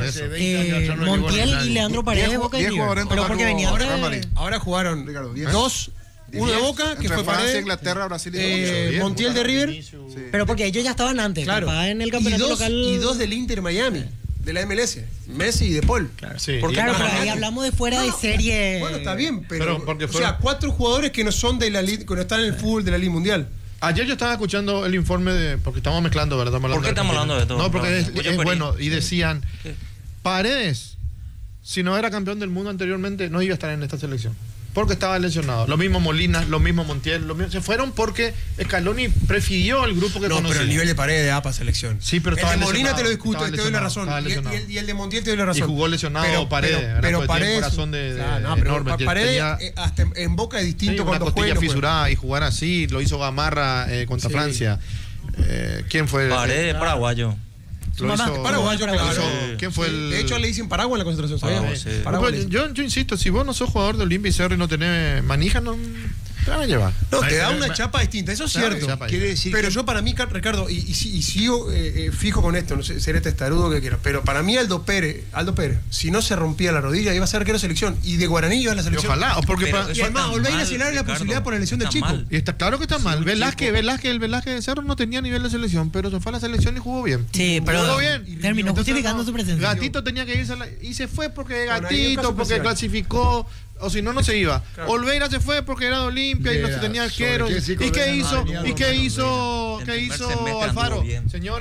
Montiel y Leandro Paredes de Boca y River. Pero porque venían de... Ahora jugaron 2. Uno de Boca, que fue Francia, Inglaterra, Brasil y Montiel de River. Pero porque ellos ya estaban antes. Claro. En el campeonato local. Y 2 del Inter Miami, de la MLS. Messi y De Paul. Claro, pero ahí hablamos de fuera de serie. Bueno, está bien, pero porque o sea, 4 jugadores que no son de la liga, que no están en el fútbol de la Liga Mundial. Ayer yo estaba escuchando el informe de... Porque estamos mezclando, ¿verdad? ¿Por qué estamos hablando de todo? No, porque es bueno. Y decían, Paredes, si no era campeón del mundo anteriormente, no iba a estar en esta selección. Porque estaba lesionado. Lo mismo Molina, lo mismo Montiel, se fueron porque Scaloni prefirió el grupo que conocía. No, pero el nivel de Paredes de APA selección. Sí, pero estaba el de Molina lesionado, te lo discuto, te doy la razón. Y el de Montiel te doy la razón. Y jugó lesionado Paredes. Pero Paredes... corazón enorme. Paredes hasta en Boca es distinto cuando juega. Una costilla fisurada juega. Y jugar así, lo hizo Gamarra contra Francia. ¿Quién fue? Paredes, paraguayo. Paraguayo, claro. ¿Quién fue el...? De hecho, le dicen Paraguay en la concentración, ¿sabíamos? Sí. Yo insisto, si vos no sos jugador de Olimpia y Cerro y no tenés manija, no te van a llevar. No, te da una chapa distinta, eso es cierto. Quiere decir pero yo para mí, Ricardo, y sigo fijo con esto, no sé, seré testarudo que quiera, pero para mí Aldo Pérez, si no se rompía la rodilla, iba a ser arquero de selección. Y de Guaraní iba a la selección. Ojalá, porque y además, Olveira se le abre la posibilidad por la lesión del chico. Y está claro que está mal. El Velázquez de Cerro no tenía nivel de selección, pero se fue a la selección y jugó bien. Sí, pero jugó bien. Terminó justificando su presencia. Gatito tenía que irse y se fue porque Gatito, porque clasificó. O si no, no se iba. Claro. Olveira se fue porque era de Olimpia y no se tenía arquero. ¿Y qué hizo? ¿Y qué hizo Alfaro? Señores,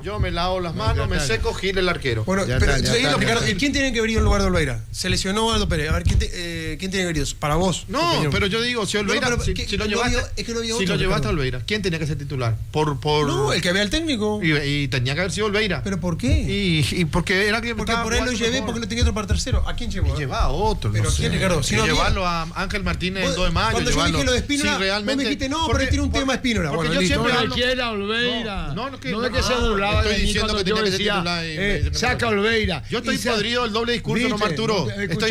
yo me lavo las manos, me seco, Gil el arquero. Bueno, pero ¿quién tiene que venir en lugar de Olveira? Se lesionó Aldo Pérez. A ver, ¿quién tiene que venir? Para vos. No, pero yo digo, si Olveira, si lo llevaste a Olveira, ¿quién tenía que ser titular? No, el que vea al técnico. Y tenía que haber sido Olveira. ¿Pero por qué? Y porque era que porque por él lo llevé, porque no tenía otro para tercero. ¿A quién llevó? Llevaba a otro. ¿Pero quién, Ricardo? Si no llevarlo a Ángel Martínez el 2 de mayo. Cuando yo dije lo de Espínola, vos me dijiste, no, pero él tiene un tema de Espínola. Porque yo siempre no quiera Olveira. No es que se burlaba de mí cuando yo decía, saca Olveira. Yo estoy podrido del doble discurso, no, Arturo.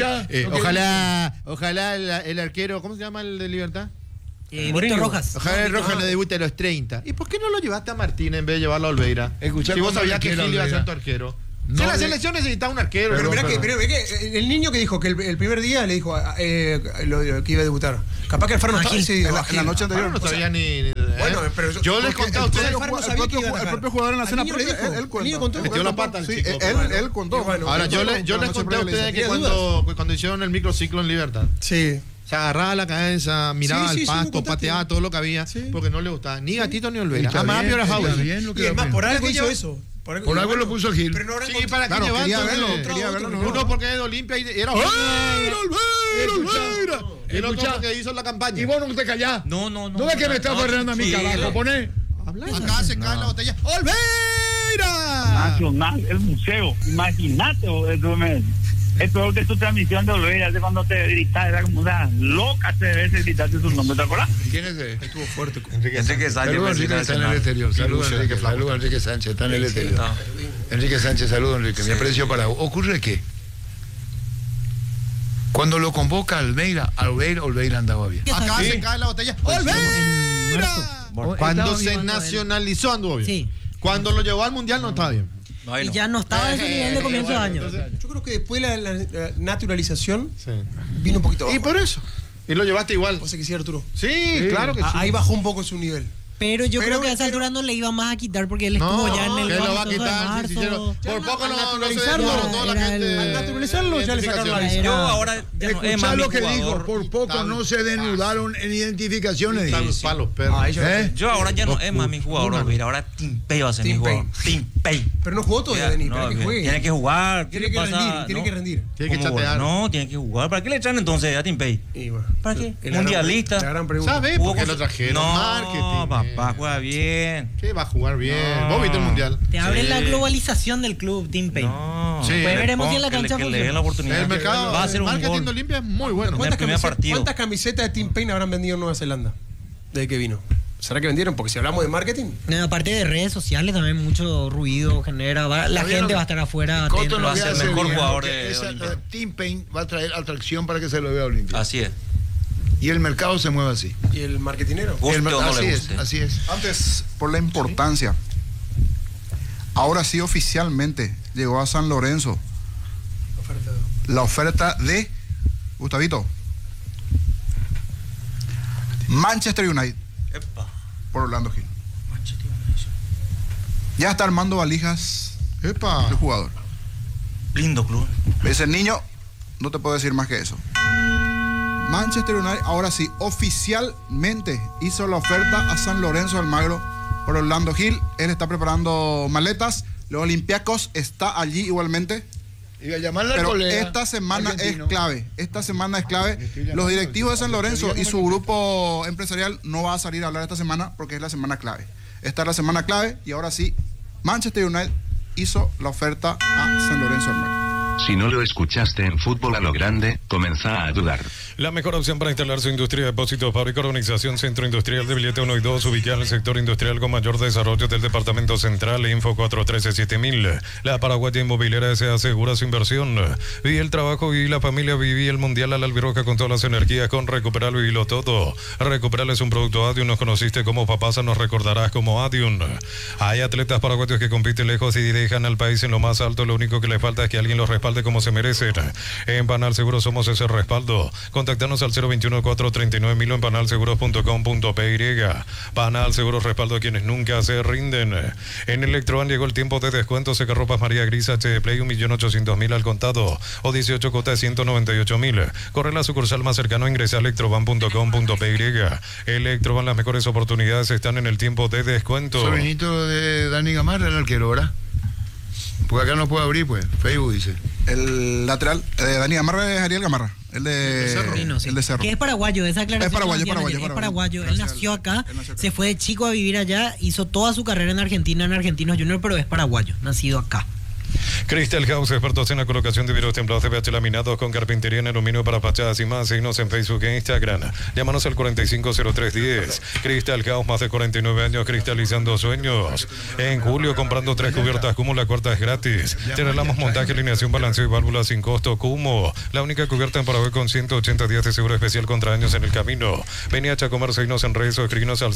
Ojalá el arquero, ¿cómo se llama el de Libertad? Víctor Rojas. Ojalá el Rojas no debute a los 30. ¿Y por qué no lo llevaste a Martínez en vez de llevarlo a Olveira? Si vos sabías que Gil iba a ser tu arquero. Si la selección necesitaba un arquero. Pero mirá que el niño que dijo que el primer día le dijo que iba a debutar. Capaz que Alfaro no estaba en la noche anterior no sabía ni. Bueno, pero yo les conté a ustedes. El propio jugador en la cena él contó. Metió la pata. Sí, él contó. Ahora, yo les conté a ustedes que cuando hicieron el microciclo en Libertad. Sí. Se agarraba la cabeza, miraba al pasto, pateaba todo lo que había, porque no le gustaba ni Gatito ni Olveira. Jamás vio a Javi. Y es más, por algo hizo eso. Por algo lo puso Gil. Pero no sí, para que quería verlo. Uno porque es de Olimpia y era Olveira. El otro porque hizo la campaña. Y vos no te callás. No. No es que me estás barreando a mi carajo, poné. Acá se cae la botella. ¡Olveira! Nacional, el museo. Imagínate, es peor que tu transmisión de Olveira, de cuando te gritas, era como una loca se ve gritaste su nombre, ¿te acuerdas? ¿Quién es ese? Estuvo fuerte. Enrique Sánchez. Saludos, Enrique, está en el exterior. Saludos, Enrique Sánchez, está en el exterior. Enrique Sánchez, saludos, Enrique. Mi aprecio para vos. ¿Ocurre qué? Cuando lo convoca Olveira andaba bien. Acá se cae la botella. ¡Olveira! Cuando se nacionalizó anduvo bien. Sí. Cuando lo llevó al Mundial no estaba bien. Y ya no estaba en ese nivel de comienzo de año. Yo creo que después la naturalización vino un poquito abajo. Y por eso. Y lo llevaste igual. ¿Vos que sí, Arturo? Sí, claro que sí. Ahí bajó un poco su nivel. Pero yo creo que a esa altura no le iba más a quitar porque él estuvo ya en el que lo va a quitar, por poco no se desmoronó la gente. Al naturalizarlo ya le sacaron la visa. Yo ahora ya no es más lo que dijo, por poco no se desnudaron en identificaciones. Palos, perros. Yo ahora ya no es más mi jugador, Olveira, ahora Timpey va a ser mi jugador. Timpey. Pero no jugó todavía, Denis, para que juegue. Tiene que jugar. Tiene que rendir. Tiene que chatear. No, tiene que jugar. ¿Para qué le echan entonces a Timpey? ¿Para qué? Mundialista. La gran pregunta. ¿Sabes por qué lo trajeron? No, papá, juega bien. Sí, va a jugar bien. Vos viste el Mundial. Te abre la globalización del club, Timpey. No. Pues veremos si en la cancha que le den la oportunidad. El mercado va a ser un marketing de Olimpia es muy bueno. ¿Cuántas camisetas de Timpey habrán vendido en Nueva Zelanda desde que vino? ¿Será que vendieron? Porque si hablamos de marketing. Aparte de redes sociales, también mucho ruido genera. La gente va a estar afuera. Va a ser el mejor jugador de Olimpia. Timpey va a traer atracción para que se lo vea a Olimpia. Así es. Y el mercado se mueve así. ¿Y el marketinero? Así es. Antes, por la importancia, ahora sí oficialmente llegó a San Lorenzo la oferta de Gustavito Manchester United por Orlando Gil. Ya está armando valijas el jugador. Lindo club. Ese niño, no te puedo decir más que eso. Manchester United ahora sí oficialmente hizo la oferta a San Lorenzo de Almagro por Orlando Gil. Él está preparando maletas. Los Olympiacos está allí igualmente. Pero esta semana argentino. Esta semana es clave. Los directivos de San Lorenzo y su grupo empresarial no va a salir a hablar esta semana porque es la semana clave. Esta es la semana clave y ahora sí Manchester United hizo la oferta a San Lorenzo de Almagro. Si no lo escuchaste en Fútbol a lo Grande, comenzá a dudar. La mejor opción para instalar su industria de depósitos, fábrica, organización, centro industrial de billete 1 y 2, ubicada en el sector industrial con mayor desarrollo del departamento central, info 413-7000. La Paraguaya Inmobiliaria se asegura su inversión. Viví el trabajo y la familia, viví el mundial a la albirroja con todas las energías, con Recuperalo y lo todo. Recuperal es un producto Adium, nos conociste como Papasa, nos recordarás como Adium. Hay atletas paraguayos que compiten lejos y dejan al país en lo más alto, lo único que le falta es que alguien los respalde respalde como se merecen. En Panal Seguros somos ese respaldo. Contactanos al 021-439-1000 en panalseguros.com.py. Panal Seguros, respaldo a quienes nunca se rinden. En Electroban llegó el tiempo de descuento. Secarropas María Gris HD Play 1.800.000 al contado o 18 cuotas de 198.000. Corre la sucursal más cercana, ingresa a electroban.com.py. Electroban, las mejores oportunidades están en el tiempo de descuento. Sobrinito de Dani Gamarra, el arquero, ¿verdad? Porque acá no puede abrir, pues. Facebook dice. El lateral, Dani Gamarra es Ariel Gamarra. El de Cerro. El de Cerro. Que es paraguayo, esa aclaración. Es paraguayo. Él nació acá, se fue de chico a vivir allá, hizo toda su carrera en Argentina, en Argentinos Juniors, pero es paraguayo, nacido acá. Crystal House, expertos en la colocación de vidrios templados CBH laminados con carpintería en aluminio para fachadas y más. Síguenos en Facebook e Instagram. Llámanos al 450310. Crystal House, más de 49 años cristalizando sueños. En julio, comprando 3 cubiertas Cumo, la cuarta es gratis. Te regalamos montaje, alineación, balanceo y válvulas sin costo. Cumo, la única cubierta en Paraguay con 180 días de seguro especial contra daños en el camino. Vení a Chacomer, seguinos en redes o escribinos al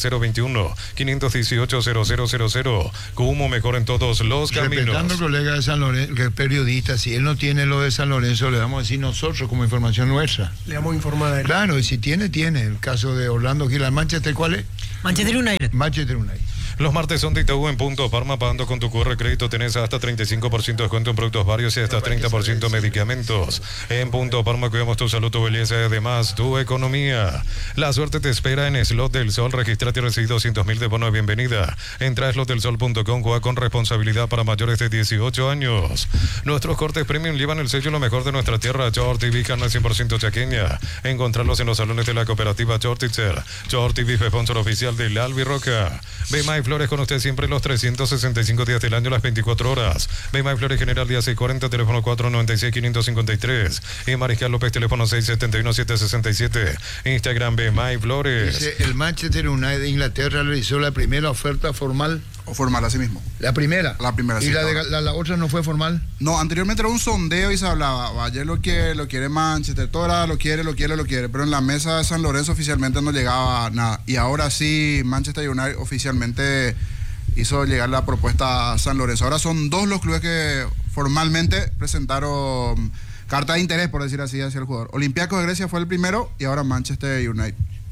021-518-0000. Cumo, mejor en todos los caminos. Respetando al colega de San Lorenzo, que es periodista, si él no tiene lo de San Lorenzo, le vamos a decir nosotros como información nuestra. Le vamos a informar a él. Claro, y si tiene. El caso de Orlando Gil, ¿Manchester cuál es? Manchester United. Los martes son de Itaú en Punto Parma. Pagando con tu QR crédito tenés hasta 35% de descuento en productos varios y hasta 30% en medicamentos. En Punto Parma cuidamos tu salud, tu belleza y además tu economía. La suerte te espera en Slot del Sol. Registrate y recibí 200.000 de bono de bienvenida. Entra a slotdelsol.com, juega con responsabilidad para mayores de 18 años. Nuestros cortes premium llevan el sello lo mejor de nuestra tierra. Short TV, carne 100% chaqueña. Encontrarlos en los salones de la cooperativa Shortitzer. Short TV, sponsor oficial del Albirroca. Bemay Flores con usted siempre los 365 días del año, las 24 horas. Bemay Flores General día 640, teléfono 496-553. Y Mariscal López, teléfono 671-767. Instagram Bemay Flores. Dice, el Manchester United de Inglaterra realizó la primera oferta formal. O formal, así mismo. ¿La primera? La primera, ¿Y sí, la otra no fue formal? No, anteriormente era un sondeo y se hablaba, ayer lo quiere Manchester, todo era lo quiere, pero en la mesa de San Lorenzo oficialmente no llegaba nada. Y ahora sí, Manchester United oficialmente hizo llegar la propuesta a San Lorenzo. Ahora son 2 los clubes que formalmente presentaron carta de interés, por decir así, hacia el jugador. Olympiacos de Grecia fue el primero y ahora Manchester United.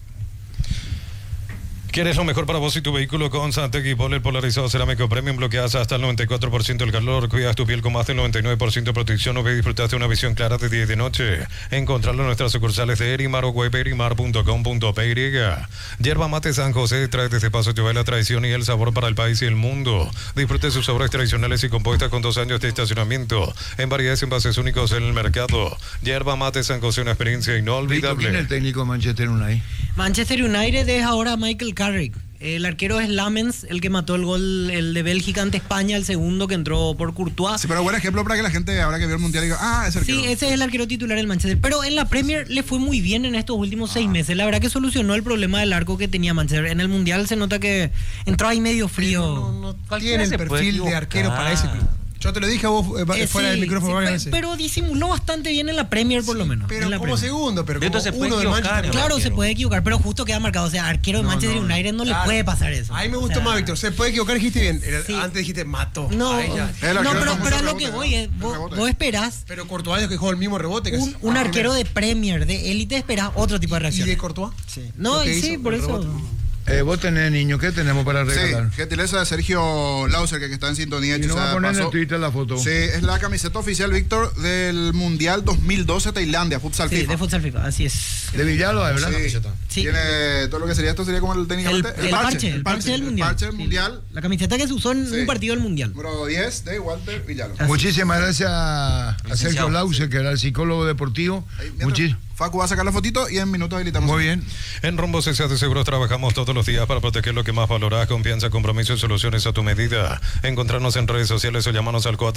¿Quieres lo mejor para vos y tu vehículo? Con Santec y Poler polarizado cerámico premium, bloqueas hasta el 94% del calor, cuidas tu piel con más del 99% de protección, o disfrutas de una visión clara de día y de noche. Encontrarlo en nuestras sucursales de Erimar o web erimar.com.py. Yerba Mate San José trae desde Paso Lluve la tradición y el sabor para el país y el mundo. Disfrute sus sabores tradicionales y compuestas con 2 años de estacionamiento en variedades y envases únicos en el mercado. Yerba Mate San José, una experiencia inolvidable. ¿Quién es el técnico de Manchester United? Manchester United es ahora Michael Carrick. El arquero es Lamens, el que mató el gol, el de Bélgica ante España, el segundo que entró por Courtois. Sí, pero buen ejemplo para que la gente ahora que vio el Mundial diga, ese arquero. Sí, ese es el arquero titular del Manchester. Pero en la Premier le fue muy bien en estos últimos 6 meses. La verdad que solucionó el problema del arco que tenía Manchester. En el Mundial se nota que entró ahí medio frío. No tiene el perfil de arquero para ese club. Yo te lo dije a vos fuera del micrófono varias veces. Pero disimuló bastante bien en la Premier, por lo menos. Pero como segundo, pero como uno de Manchester. Claro, se puede equivocar, pero justo queda marcado. O sea, arquero de Manchester United no le puede pasar eso. A mí me gustó más, Víctor. Se puede equivocar, dijiste bien. Antes dijiste mató. No, pero a lo que voy es, vos esperás. Pero Courtois que jugó el mismo rebote. Un arquero de Premier, de élite, esperás otro tipo de reacción. ¿Y de Courtois? Sí. No, sí, por eso. Vos tenés, niño, ¿qué tenemos para regalar? Sí, gentileza de Sergio Lauser, que está en sintonía. Y no va a poner en el Twitter la foto. Sí, es la camiseta oficial, Víctor, del Mundial 2012 Tailandia, Futsal FIFA. Sí, de Futsal FIFA, así es. De Villalba, ¿verdad? Sí. Tiene todo lo que sería, esto sería como el técnicamente... El parche del Mundial. El parche del Mundial. La camiseta que se usó en un partido del Mundial. Número 10 de Walter Villalba. Muchísimas gracias a Sergio Lauser, que era el psicólogo deportivo. Facu va a sacar la fotito y en minutos habilitamos. Muy bien. En Rumbo CSA de Seguros trabajamos todos los días para proteger lo que más valorás: confianza, compromiso y soluciones a tu medida. Encontrarnos en redes sociales o llamarnos al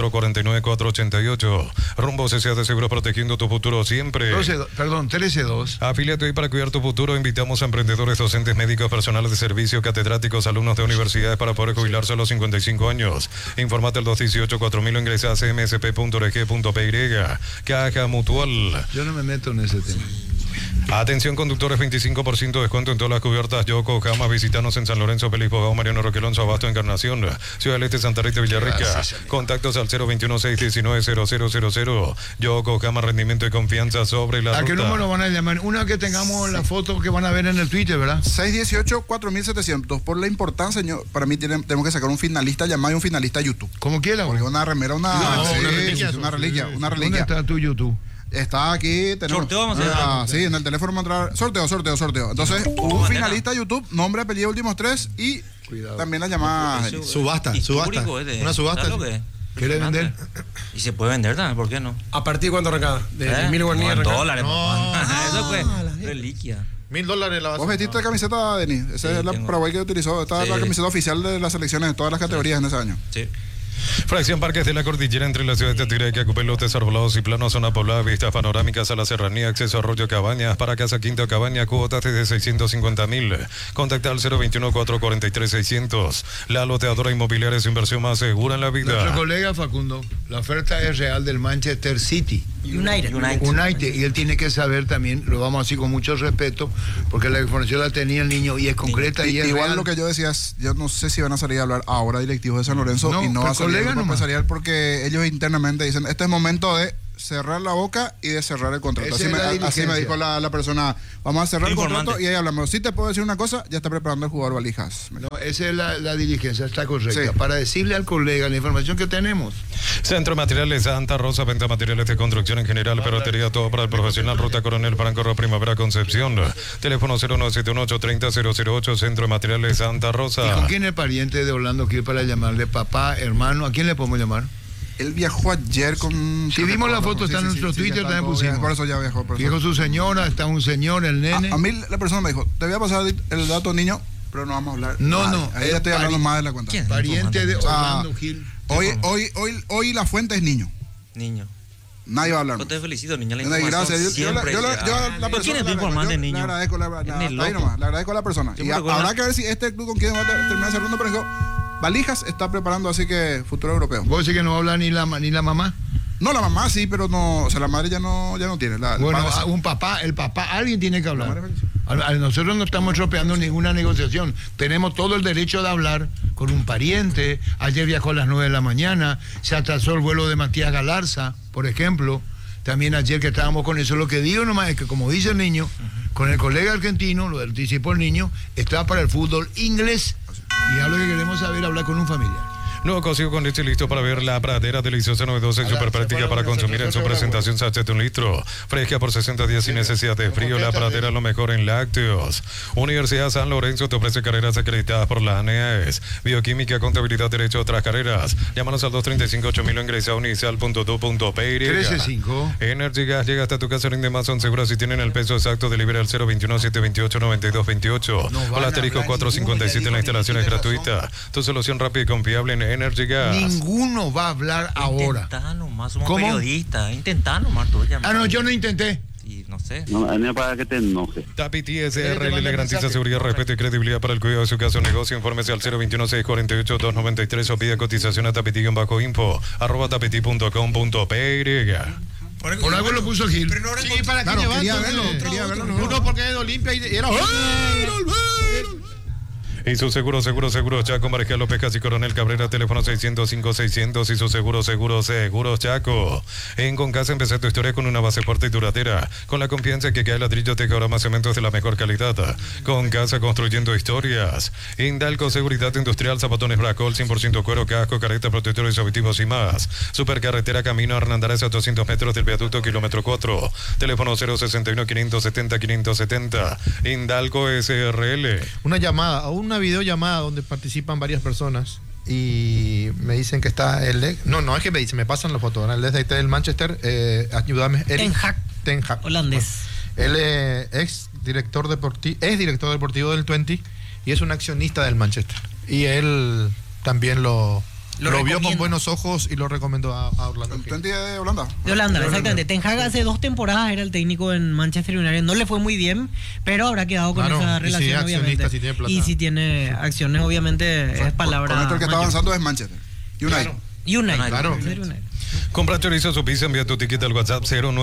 449-488. Rumbo CSA de Seguros, protegiendo tu futuro siempre. 13-2. Afíliate hoy para cuidar tu futuro. Invitamos a emprendedores, docentes, médicos, personales de servicio, catedráticos, alumnos de universidades para poder jubilarse a los 55 años. Informate al 218-4000 o ingresa a cmsp.org.py. Caja Mutual. Yo no me meto en ese tema. Atención conductores, 25% de descuento en todas las cubiertas Yokohama. Visítanos en San Lorenzo, Feliz Bogado, Mariano Roquelonzo, Abasto, Encarnación, Ciudad del Este, Santa Rita, Villarrica. Contactos al 021-619-0000. Yokohama, rendimiento y confianza sobre la ruta. ¿A qué número van a llamar? Una que tengamos la foto que van a ver en el Twitter, ¿verdad? 618-4700. Por la importancia, para mí tenemos que sacar un finalista llamado y un finalista YouTube. Como quiera. Porque una remera, una reliquia. ¿Dónde está tu YouTube? Está aquí. Sorteo vamos a hacer. Sí, en el teléfono vamos a entrar. Sorteo. Entonces, un finalista YouTube, nombre, apellido, últimos 3 y también la llamada. Subasta. Una subasta. ¿Quiere vender? Y se puede vender también, ¿por qué no? ¿A partir de cuánto arrancada? ¿De 1.000 guaraníes? $1,000, papá. Eso fue reliquia. $1,000 la base. ¿Vos vestiste camiseta, Denis? Esa es la Paraguay que utilizó. Esta es la camiseta oficial de las selecciones de todas las categorías en ese año. Sí. Fracción Parques de la Cordillera entre la ciudad de Tigre, Acupé, lotes arbolados y planos, zona poblada, vistas panorámicas a la serranía, acceso a Arroyo Cabañas, para Casa Quinta Cabaña, cuotas de 650.000. Contacta al 021-443-600. La loteadora inmobiliaria es inversión más segura en la vida. Nuestro colega Facundo, la oferta es real del Manchester City. United. Y él tiene que saber también, lo vamos así con mucho respeto, porque la información la tenía el niño y es concreta y es igual real. Lo que yo decía, yo no sé si van a salir a hablar ahora directivos de San Lorenzo y no va a salir el empresarial porque ellos internamente dicen, este es momento de cerrar la boca y de cerrar el contrato. Así me dijo la persona, vamos a cerrar el contrato y ahí hablamos. Si te puedo decir una cosa, ya está preparando el jugador valijas. No, esa es la diligencia, está correcta. Sí. Para decirle al colega la información que tenemos. Centro Materiales Santa Rosa, venta materiales de construcción en general, ferretería, todo para el profesional, Ruta Coronel Franco, Primavera, Concepción. Teléfono 09718-30-008, Centro Materiales Santa Rosa. ¿Y con quién es pariente de Orlando Gil para llamarle? Papá, hermano, ¿a quién le podemos llamar? Él viajó ayer con... Si vimos la foto, está en nuestro Twitter, también pusimos. Por eso ya viajó. Dijo su señora, está un señor, el nene. A mí la persona me dijo, te voy a pasar el dato, niño, pero no vamos a hablar. No. Ahí ya estoy hablando más de la cuenta. ¿Quién? Pariente de Orlando Gil. Hoy la fuente es niño. Nadie va a hablar. Yo te felicito, niña. Gracias. Yo la persona. ¿Quién es tu informante, niño? Le agradezco le agradezco a la persona. Y habrá que ver si este club con quien va a terminar cerrando, pero dijo, Valijas está preparando, así que futuro europeo. ¿Vos decís que no va a hablar ni la mamá? No, la mamá sí, pero no, o sea, la madre ya no tiene. Un papá, el papá, alguien tiene que hablar. Nosotros no estamos tropeando ninguna negociación. Tenemos todo el derecho de hablar con un pariente. Ayer viajó a las 9 de la mañana, se atrasó el vuelo de Matías Galarza, por ejemplo. También ayer que estábamos con eso, lo que digo nomás es que, como dice el niño, con el colega argentino, lo anticipó el niño, está para el fútbol inglés. Y es lo que queremos saber, hablar con un familiar. Nuevo cocido con leche listo para ver la pradera, deliciosa, novedosa y súper práctica para consumir en su presentación sachet de 1 litro. Fresca por 60 días sin necesidad de frío. La pradera, lo mejor en lácteos. Universidad San Lorenzo te ofrece carreras acreditadas por la ANEAES. Bioquímica, contabilidad, derecho, otras carreras. Llámanos al 235-8000 o ingresa a unicel.do.py. 135. Energy Gas llega hasta tu casa, rinde más, son seguras si tienen el peso exacto. Delibera al 021-728-9228. O la asterisco 457 en la instalación es gratuita. Tu solución rápida y confiable en Energy Gas. Ninguno va a hablar ahora. Intentá nomás, somos periodistas. Intentá nomás tú llamar. No, yo no intenté. Y no sé. No es para que te enojes. Tapiti SRL le garantiza seguridad, respeto y credibilidad para el cuidado de su caso o negocio. Infórmese al 021-648-293 o pide cotización a tapiti-info @tapiti.com.py. Por algo lo puso Gil. Pero no sí, para que quería verlo. Uno porque es de Olimpia y era... Y su seguro Chaco, Mariscal López Casi Coronel Cabrera, teléfono 605-600 y su seguro Chaco. En Concasa empecé tu historia con una base fuerte y duradera, con la confianza que cae ladrillo, teja, ahora más cementos de la mejor calidad. Concasa, construyendo historias. Indalco, seguridad industrial, zapatones Bracol, 100% cuero, casco, careta, protectores auditivos y más. Supercarretera Camino Hernandarias a 200 metros del viaducto, kilómetro 4. Teléfono 061-570-570. Indalco SRL. Una videollamada donde participan varias personas y me dicen que está el ex, no es que me dicen, me pasan la foto, el ex del Manchester, ayúdame, Eric Ten Hag, holandés. Él es director deportivo del Twente y es un accionista del Manchester y él también lo vio con buenos ojos y lo recomendó a Orlando. ¿El Twente de Holanda? De Holanda, exactamente. Ten Hag hace 2 temporadas era el técnico en Manchester United. No le fue muy bien, pero habrá quedado con esa relación, obviamente. Y si tiene acciones, obviamente es palabra. Con esto el que está avanzando es Manchester. United. United. Claro. Compra chorizo su pizza, envía tu ticket al WhatsApp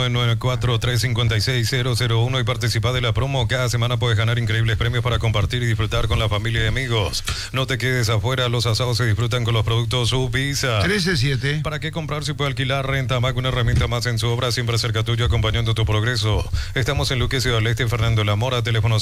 0994-356-001 y participa de la promo. Cada semana puedes ganar increíbles premios para compartir y disfrutar con la familia y amigos. No te quedes afuera, los asados se disfrutan con los productos su pizza. 13-7. ¿Para qué comprar si puede alquilar? Renta Mac, una herramienta más en su obra, siempre cerca tuyo, acompañando tu progreso. Estamos en Luque, Ciudad del Este, Fernando La Mora, teléfono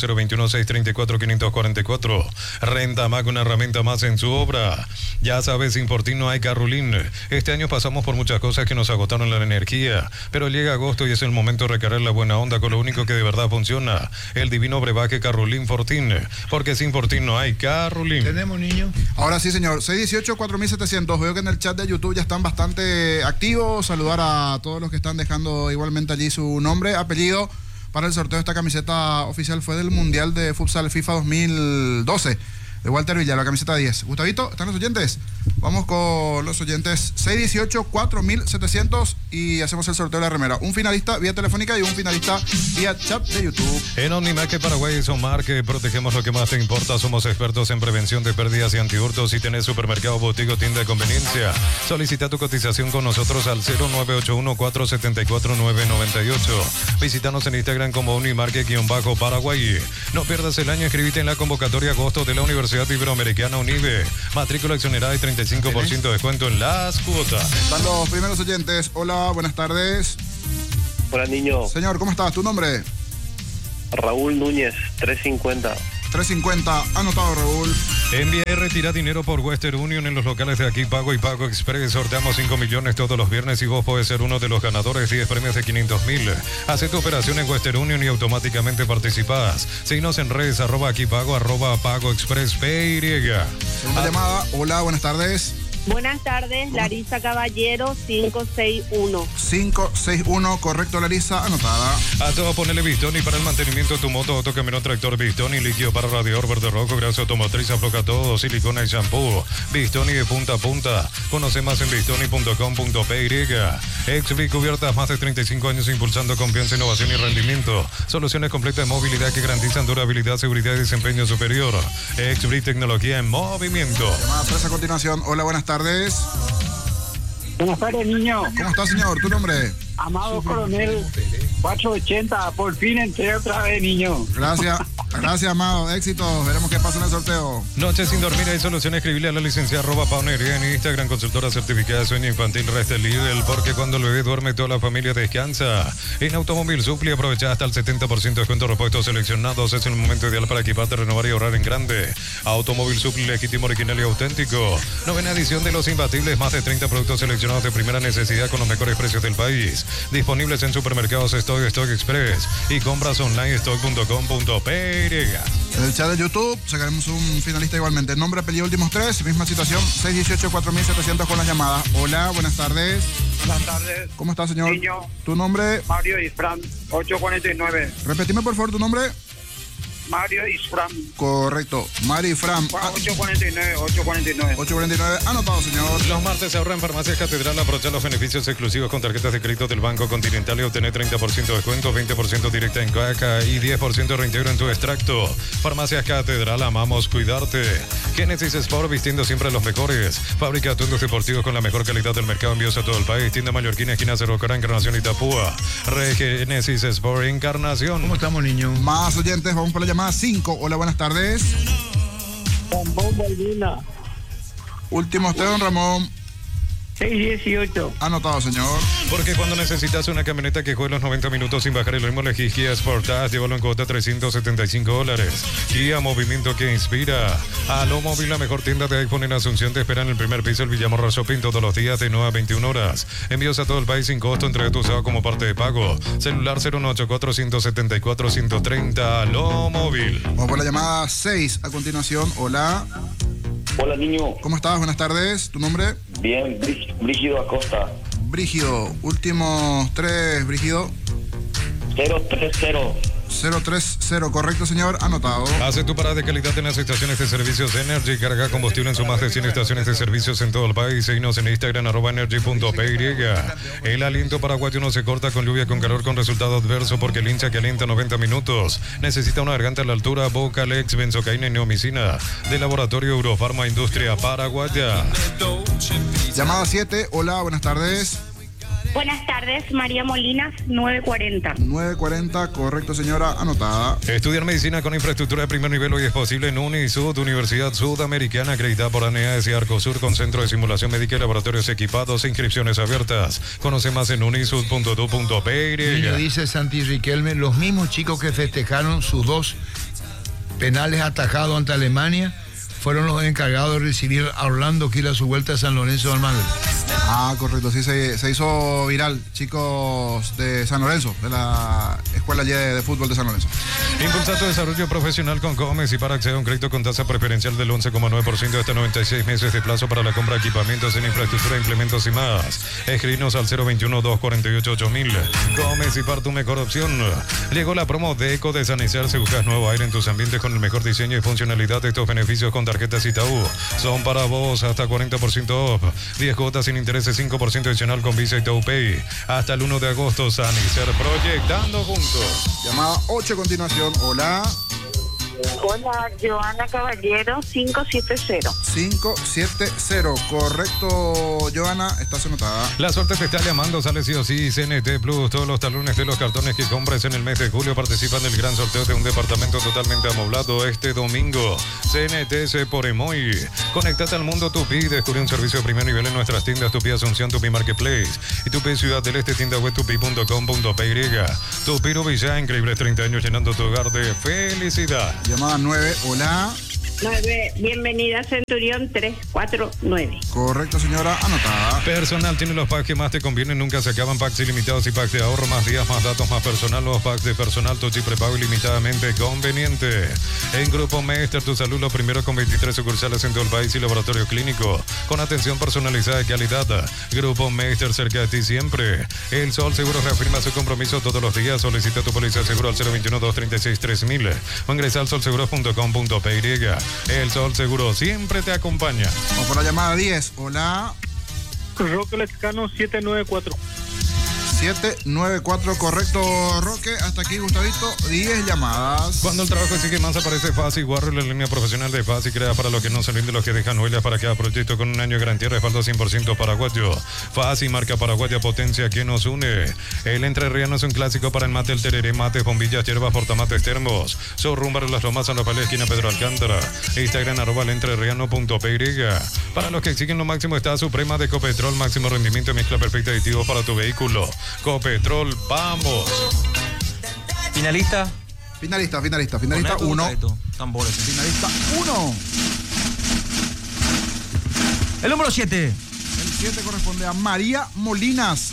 021-634-544. Renta Mac, una herramienta más en su obra. Ya sabes, sin por ti no hay Carrulín. Este año pasamos por muchas cosas que nos agotaron la energía, pero llega agosto y es el momento de recargar la buena onda con lo único que de verdad funciona, el divino brebaje Carrulín Fortín, porque sin Fortín no hay Carrulín. ¿Tenemos, niño? Ahora sí, señor. 618-4700. Veo que en el chat de YouTube ya están bastante activos. Saludar a todos los que están dejando igualmente allí su nombre, apellido. Para el sorteo de esta camiseta oficial fue del Mundial de Futsal FIFA 2012. De Walter Villa, la camiseta 10. Gustavito, ¿están los oyentes? Vamos con los oyentes. 618-4700 y hacemos el sorteo de la remera. Un finalista vía telefónica y un finalista vía chat de YouTube. En Omnimarket Paraguay y Somar, que protegemos lo que más te importa. Somos expertos en prevención de pérdidas y antihurtos. Si tenés supermercado, botico, tienda de conveniencia, solicita tu cotización con nosotros al 0981-474-998. Visítanos en Instagram como Omnimarket-Paraguay. No pierdas el año, escribite en la convocatoria agosto de la Universidad Iberoamericana UNIBE. Matrícula exonerada y 35% de descuento en las cuotas. Están los primeros oyentes. Hola, buenas tardes. Hola, niño. Señor, ¿cómo estás? ¿Tu nombre? Raúl Núñez, 350. 350, anotado, Raúl. Envía y retira dinero por Western Union en los locales de Aquí Pago y Pago Express. Sorteamos 5 millones todos los viernes y vos podés ser uno de los ganadores. 10 premios de 500.000. Haz tu operación en Western Union y automáticamente participás. Síguenos en redes @Aquí Pago, @Pago Express PY. Segunda llamada. Hola, buenas tardes. Buenas tardes, Larisa Caballero, 561. 561, correcto, Larisa, anotada. A todo ponele Bistoni para el mantenimiento de tu moto, autocamión, tractor Bistoni, líquido para radiador verde rojo, grasa automotriz, afloja todo, silicona y shampoo. Bistoni de punta a punta. Conoce más en bistoni.com.py. Exbri, cubiertas más de 35 años impulsando confianza, innovación y rendimiento. Soluciones completas de movilidad que garantizan durabilidad, seguridad y desempeño superior. Exbri, tecnología en movimiento. Llamada 3 a continuación. Hola, buenas tardes. Buenas tardes, niño. ¿Cómo está, señor? ¿Tu nombre? Amado Coronel 480. Por fin entré otra vez, niño. Gracias, Amado. Éxito. Veremos qué pasa en el sorteo. Noche sin dormir. Hay solución. Escribirle a la licenciada @Paunería en Instagram. Consultora certificada de sueño infantil Restelidel. Porque cuando el bebé duerme, toda la familia descansa. En Automóvil Supli aprovecha hasta el 70% de descuento repuestos seleccionados. Es el momento ideal para equiparte, renovar y ahorrar en grande. Automóvil Supli, legítimo, original y auténtico. Novena edición de Los Imbatibles. Más de 30 productos seleccionados de primera necesidad con los mejores precios del país. Disponibles en supermercados Stock Express y compras online stock.com.py. En el chat de YouTube sacaremos un finalista igualmente. Nombre, apellido, últimos 3, misma situación. 618-4700 con las llamadas. Hola, buenas tardes. Buenas tardes. ¿Cómo está, señor? Niño. ¿Tu nombre? Mario Isfran, 849. Repetime, por favor, tu nombre. Mario Isfran. Correcto, Mario Isfran. 849. 849, anotado, señor. Los martes se ahorra en Farmacias Catedral. Aprovecha los beneficios exclusivos con tarjetas de crédito del Banco Continental y obtener 30% de descuento, 20% directa en caja y 10% de reintegro en tu extracto. Farmacias Catedral, amamos cuidarte. Genesis Sport, vistiendo siempre a los mejores. Fábrica de atuendos deportivos con la mejor calidad del mercado, envíos a todo el país. Tienda Mallorquina, esquina Cerro Cará, Encarnación y Tapúa. Genesis Sport, Encarnación. ¿Cómo estamos, niño? Más oyentes, vamos por la llamada 5. Hola, buenas tardes. Ramón Balbina. Últimos 3, don Ramón. 618. Anotado, señor. Porque cuando necesitas una camioneta que juegue los 90 minutos sin bajar el ritmo, elegí Kia Sportage, llévalo en cuota $375. Kia, movimiento que inspira. Aló Móvil, la mejor tienda de iPhone en Asunción, te espera en el primer piso, el Villamorra Shopping, todos los días de 9 a 21 horas. Envíos a todo el país sin costo, entrega tu usado como parte de pago. Celular 0184-174-130. Aló Móvil. Vamos por la llamada 6 a continuación. Hola. Hola, niño. ¿Cómo estás? Buenas tardes. ¿Tu nombre? Bien, Brígido Acosta. Brígido. Últimos 3, Brígido. 030. 030, correcto, señor, anotado. Hace tu parada de calidad en las estaciones de servicios Energy. Carga combustible en sus más de 100 estaciones de servicios en todo el país. Seguinos en Instagram @energy.py. El aliento paraguayo no se corta con lluvia, con calor, con resultado adverso, porque el hincha que alienta 90 minutos necesita una garganta a la altura. Vocalex, benzocaína y neomicina de Laboratorio Eurofarma Industria Paraguaya. Llamada 7, hola, buenas tardes. Buenas tardes, María Molinas, 940. 940, correcto, señora, anotada. Estudiar medicina con infraestructura de primer nivel hoy es posible en UNISUD, Universidad Sudamericana, acreditada por ANEAS y Arcosur, con centro de simulación médica y laboratorios equipados, inscripciones abiertas. Conoce más en unisud.edu.pe. Niño, dice Santi Riquelme, los mismos chicos que festejaron sus 2 penales atajados ante Alemania fueron los encargados de recibir a Orlando Quila a su vuelta a San Lorenzo de Almagro. Ah, correcto, sí, se hizo viral, chicos de San Lorenzo, de la Escuela de Fútbol de San Lorenzo. Impulsa tu desarrollo profesional con Comex y para acceder a un crédito con tasa preferencial del 11,9% hasta 96 meses de plazo para la compra de equipamientos en infraestructura, implementos y más. Escribinos al 021-248-8000. Comex y para tu mejor opción. Llegó la promo de Eco de Sanizar. Si buscas nuevo aire en tus ambientes con el mejor diseño y funcionalidad de estos beneficios con tarjetas Itaú. Son para vos hasta 40% off. 10 cuotas sin intereses, 5% adicional con Visa Itaú Pay. Hasta el 1 de agosto, Sanicer, proyectando juntos. Llamada 8 a continuación. Hola. Hola, Joana Caballero, 570. 570, correcto, Joana, estás anotada. La suerte te está llamando, sale sí o sí, CNT Plus. Todos los talones de los cartones que compres en el mes de julio participan del gran sorteo de un departamento totalmente amoblado este domingo. CNT por Emoy. Conéctate al mundo Tupi, descubre un servicio de primer nivel en nuestras tiendas Tupi Asunción, Tupi Marketplace y Tupi Ciudad del Este, tienda web tupi.com.py. Tupi Rubilla, increíbles 30 años llenando tu hogar de felicidad. Llamada 9, hola. 9, bienvenida Centurión 349. Correcto, señora, anotada. Personal tiene los packs que más te convienen, nunca se acaban. Packs ilimitados y packs de ahorro, más días, más datos, más personal. Los packs de personal, Tochi prepago ilimitadamente conveniente. En Grupo Meister, tu salud, lo primero con 23 sucursales en todo el país y laboratorio clínico, con atención personalizada de calidad. Grupo Meister, cerca de ti siempre. El Sol Seguro reafirma su compromiso todos los días. Solicita tu póliza de seguro al 021-236-3000 o ingresa al solseguros.com.py. El Sol Seguro siempre te acompaña. Vamos por la llamada 10. Hola. Roque Lescano 794. 794, correcto, Roque. Hasta aquí, Gustavito, 10 llamadas. Cuando el trabajo sigue más, aparece Fácil Warrior, la línea profesional de Fácil, crea para los que no se rinde, los que dejan huellas para cada proyecto con un año de garantía, respaldo 100% paraguayo. Fácil, marca paraguaya, potencia que nos une. El entrerriano es un clásico para el mate, el tereré, mates, bombillas, hierbas, portamates, termos. Showroom Barrio Las Lomas, San Rafael, esquina Pedro Alcántara. Instagram, @entrerriano.py. Para los que exigen lo máximo, está Suprema de Copetrol, máximo rendimiento y mezcla perfecta de aditivos para tu vehículo. Copetrol, vamos. Finalista. Finalista 1. Tambores. Finalista 1. El número 7. El 7 corresponde a María Molinas.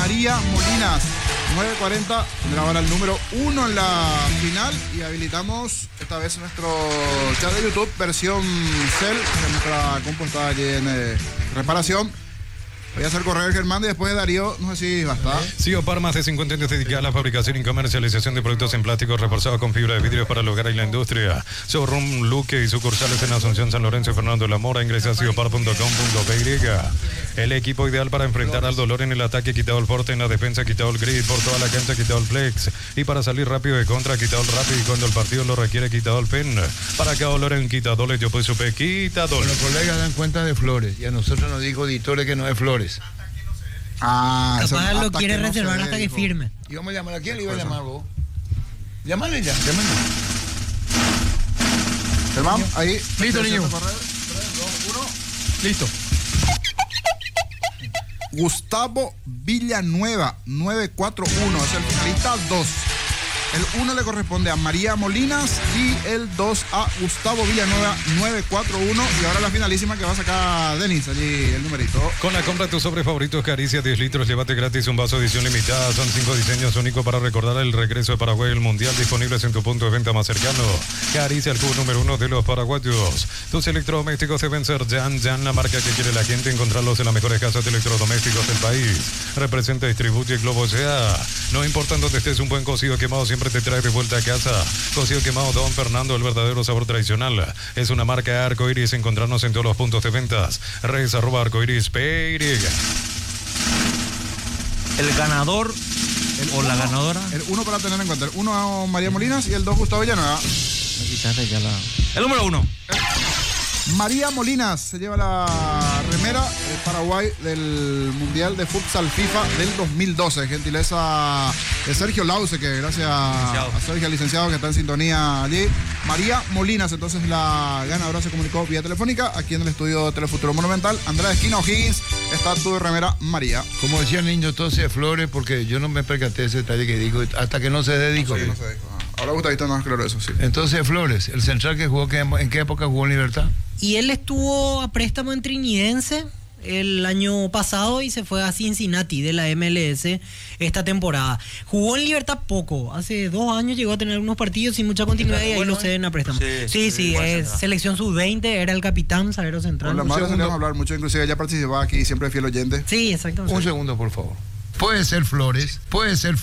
940, grabará el número 1 en la final y habilitamos esta vez nuestro chat de YouTube, versión Cell, que nuestra compu está allí en reparación. Voy a hacer correr Germán y después de Darío, no sé si basta. Siopar, más de 50 años dedicada a la fabricación y comercialización de productos en plástico reforzados con fibra de vidrio para el hogar y la industria. Showroom Luque y sucursales en Asunción, San Lorenzo y Fernando de la Mora. Ingresa a siopar.com.py. El equipo ideal para enfrentar al dolor en el ataque, quitado el forte, en la defensa, quitado el grid, por toda la cancha, quitado el flex. Y para salir rápido de contra, quitado el rápido, y cuando el partido lo requiere, quitado el pen. Para cada dolor en quitadores, yo pues supe, quitador. Los colegas dan cuenta de Flores y a nosotros nos dijo Editores que no es Flores. Ah, capaz lo quiere reservar hasta que firme. Y vamos a llamar a quién le iba a llamar vos. Llámale ya, llámale. Germán, ahí. Listo, niño. 3, 2, 1. Listo. Gustavo Villanueva, 941, es el finalista 2. El 1 le corresponde a María Molinas y el 2 a Gustavo Villanueva, 941. Y ahora la finalísima que va a sacar Denis, allí el numerito. Con la compra de tus sobres favoritos Caricia 10 litros, llévate gratis un vaso de edición limitada. Son 5 diseños únicos para recordar el regreso de Paraguay al Mundial, disponibles en tu punto de venta más cercano. Caricia, el cubo número 1 de los paraguayos. Tus electrodomésticos deben ser Jan, la marca que quiere la gente. Encontrarlos en las mejores casas de electrodomésticos del país. Representa y distribuye Globo S.A. No importa en dónde estés, un buen cocido quemado siempre te trae de vuelta a casa. Cocido quemado Don Fernando, el verdadero sabor tradicional. Es una marca Arcoiris. Encontrarnos en todos los puntos de ventas. Redes @arcoiris.py. El ganador la ganadora. El 1 para tener en cuenta. El 1 a María Molinas y el 2 Gustavo Villanueva. El número 1. María Molinas se lleva la remera de Paraguay del Mundial de Futsal FIFA del 2012. Gentileza de Sergio Lause, que gracias a Sergio, licenciado, que está en sintonía allí. María Molinas, entonces la ganadora se comunicó vía telefónica aquí en el estudio de Telefuturo Monumental. Andrea Esquina O'Higgins, está tu remera María. Como decía el niño, entonces Flores, porque yo no me percaté de ese detalle que dijo, hasta que no se dedicó. Sí, no se dedicó. Ahora Gustavito no es claro eso, sí. Entonces Flores, el central que jugó, ¿en qué época jugó en Libertad? Y él estuvo a préstamo en Trinidense el año pasado y se fue a Cincinnati de la MLS esta temporada. Jugó en Libertad poco, hace 2 años llegó a tener algunos partidos sin mucha continuidad y ahí lo ceden a préstamo. Sí, es selección sub-20, era el capitán, zaguero central. Con la madre solemos hablar mucho, inclusive ella participaba aquí, siempre fiel oyente. Sí, exactamente. Un segundo, por favor. Puede ser Flores. Puede ser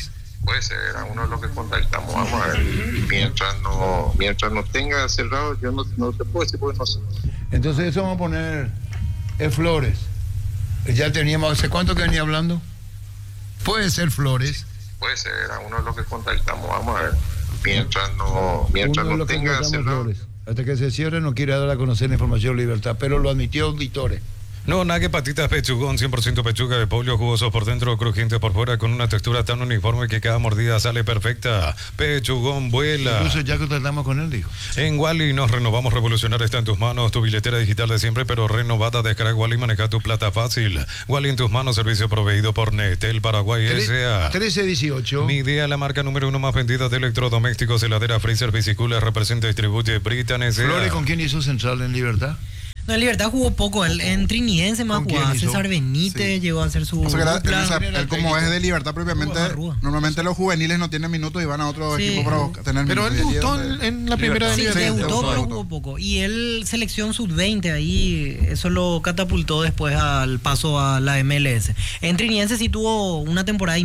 a uno de los que contactamos, vamos a ver. Mientras no tenga cerrado, yo no te puedo decir porque no sé. Entonces eso vamos a poner Flores. Ya teníamos, ¿hace cuánto que venía hablando? Puede ser Flores. Puede ser a uno de los que contactamos, vamos a ver. Mientras no tenga cerrado. Flores. Hasta que se cierre no quiere dar a conocer la información Libertad, pero lo admitió Vitore. No, Nague Patitas Pechugón, 100% pechuga de pollo, jugoso por dentro, crujiente por fuera, con una textura tan uniforme que cada mordida sale perfecta. Pechugón vuela. Incluso ya contratamos con él, dijo. En Wally nos renovamos, revolucionar está en tus manos, tu billetera digital de siempre, pero renovada. Descarga Wally, maneja tu plata fácil. Wally en tus manos, servicio proveído por Netel Paraguay S.A. 1318. Mi idea, la marca número 1 más vendida de electrodomésticos, heladera, freezer, bicicula, representa y distribuye Britan S.A. ¿Flores con quién hizo central en Libertad? No, en Libertad jugó poco, él en Trinidense más jugaba. César Benítez llegó a hacer su. Él como es de Libertad propiamente, normalmente los juveniles no tienen minutos y van a otro equipo para tener minutos. Pero él debutó en la primera de Libertad. Sí, debutó, pero jugó poco. Y él, selección sub-20, ahí eso lo catapultó después al paso a la MLS. En Trinidense sí tuvo una temporada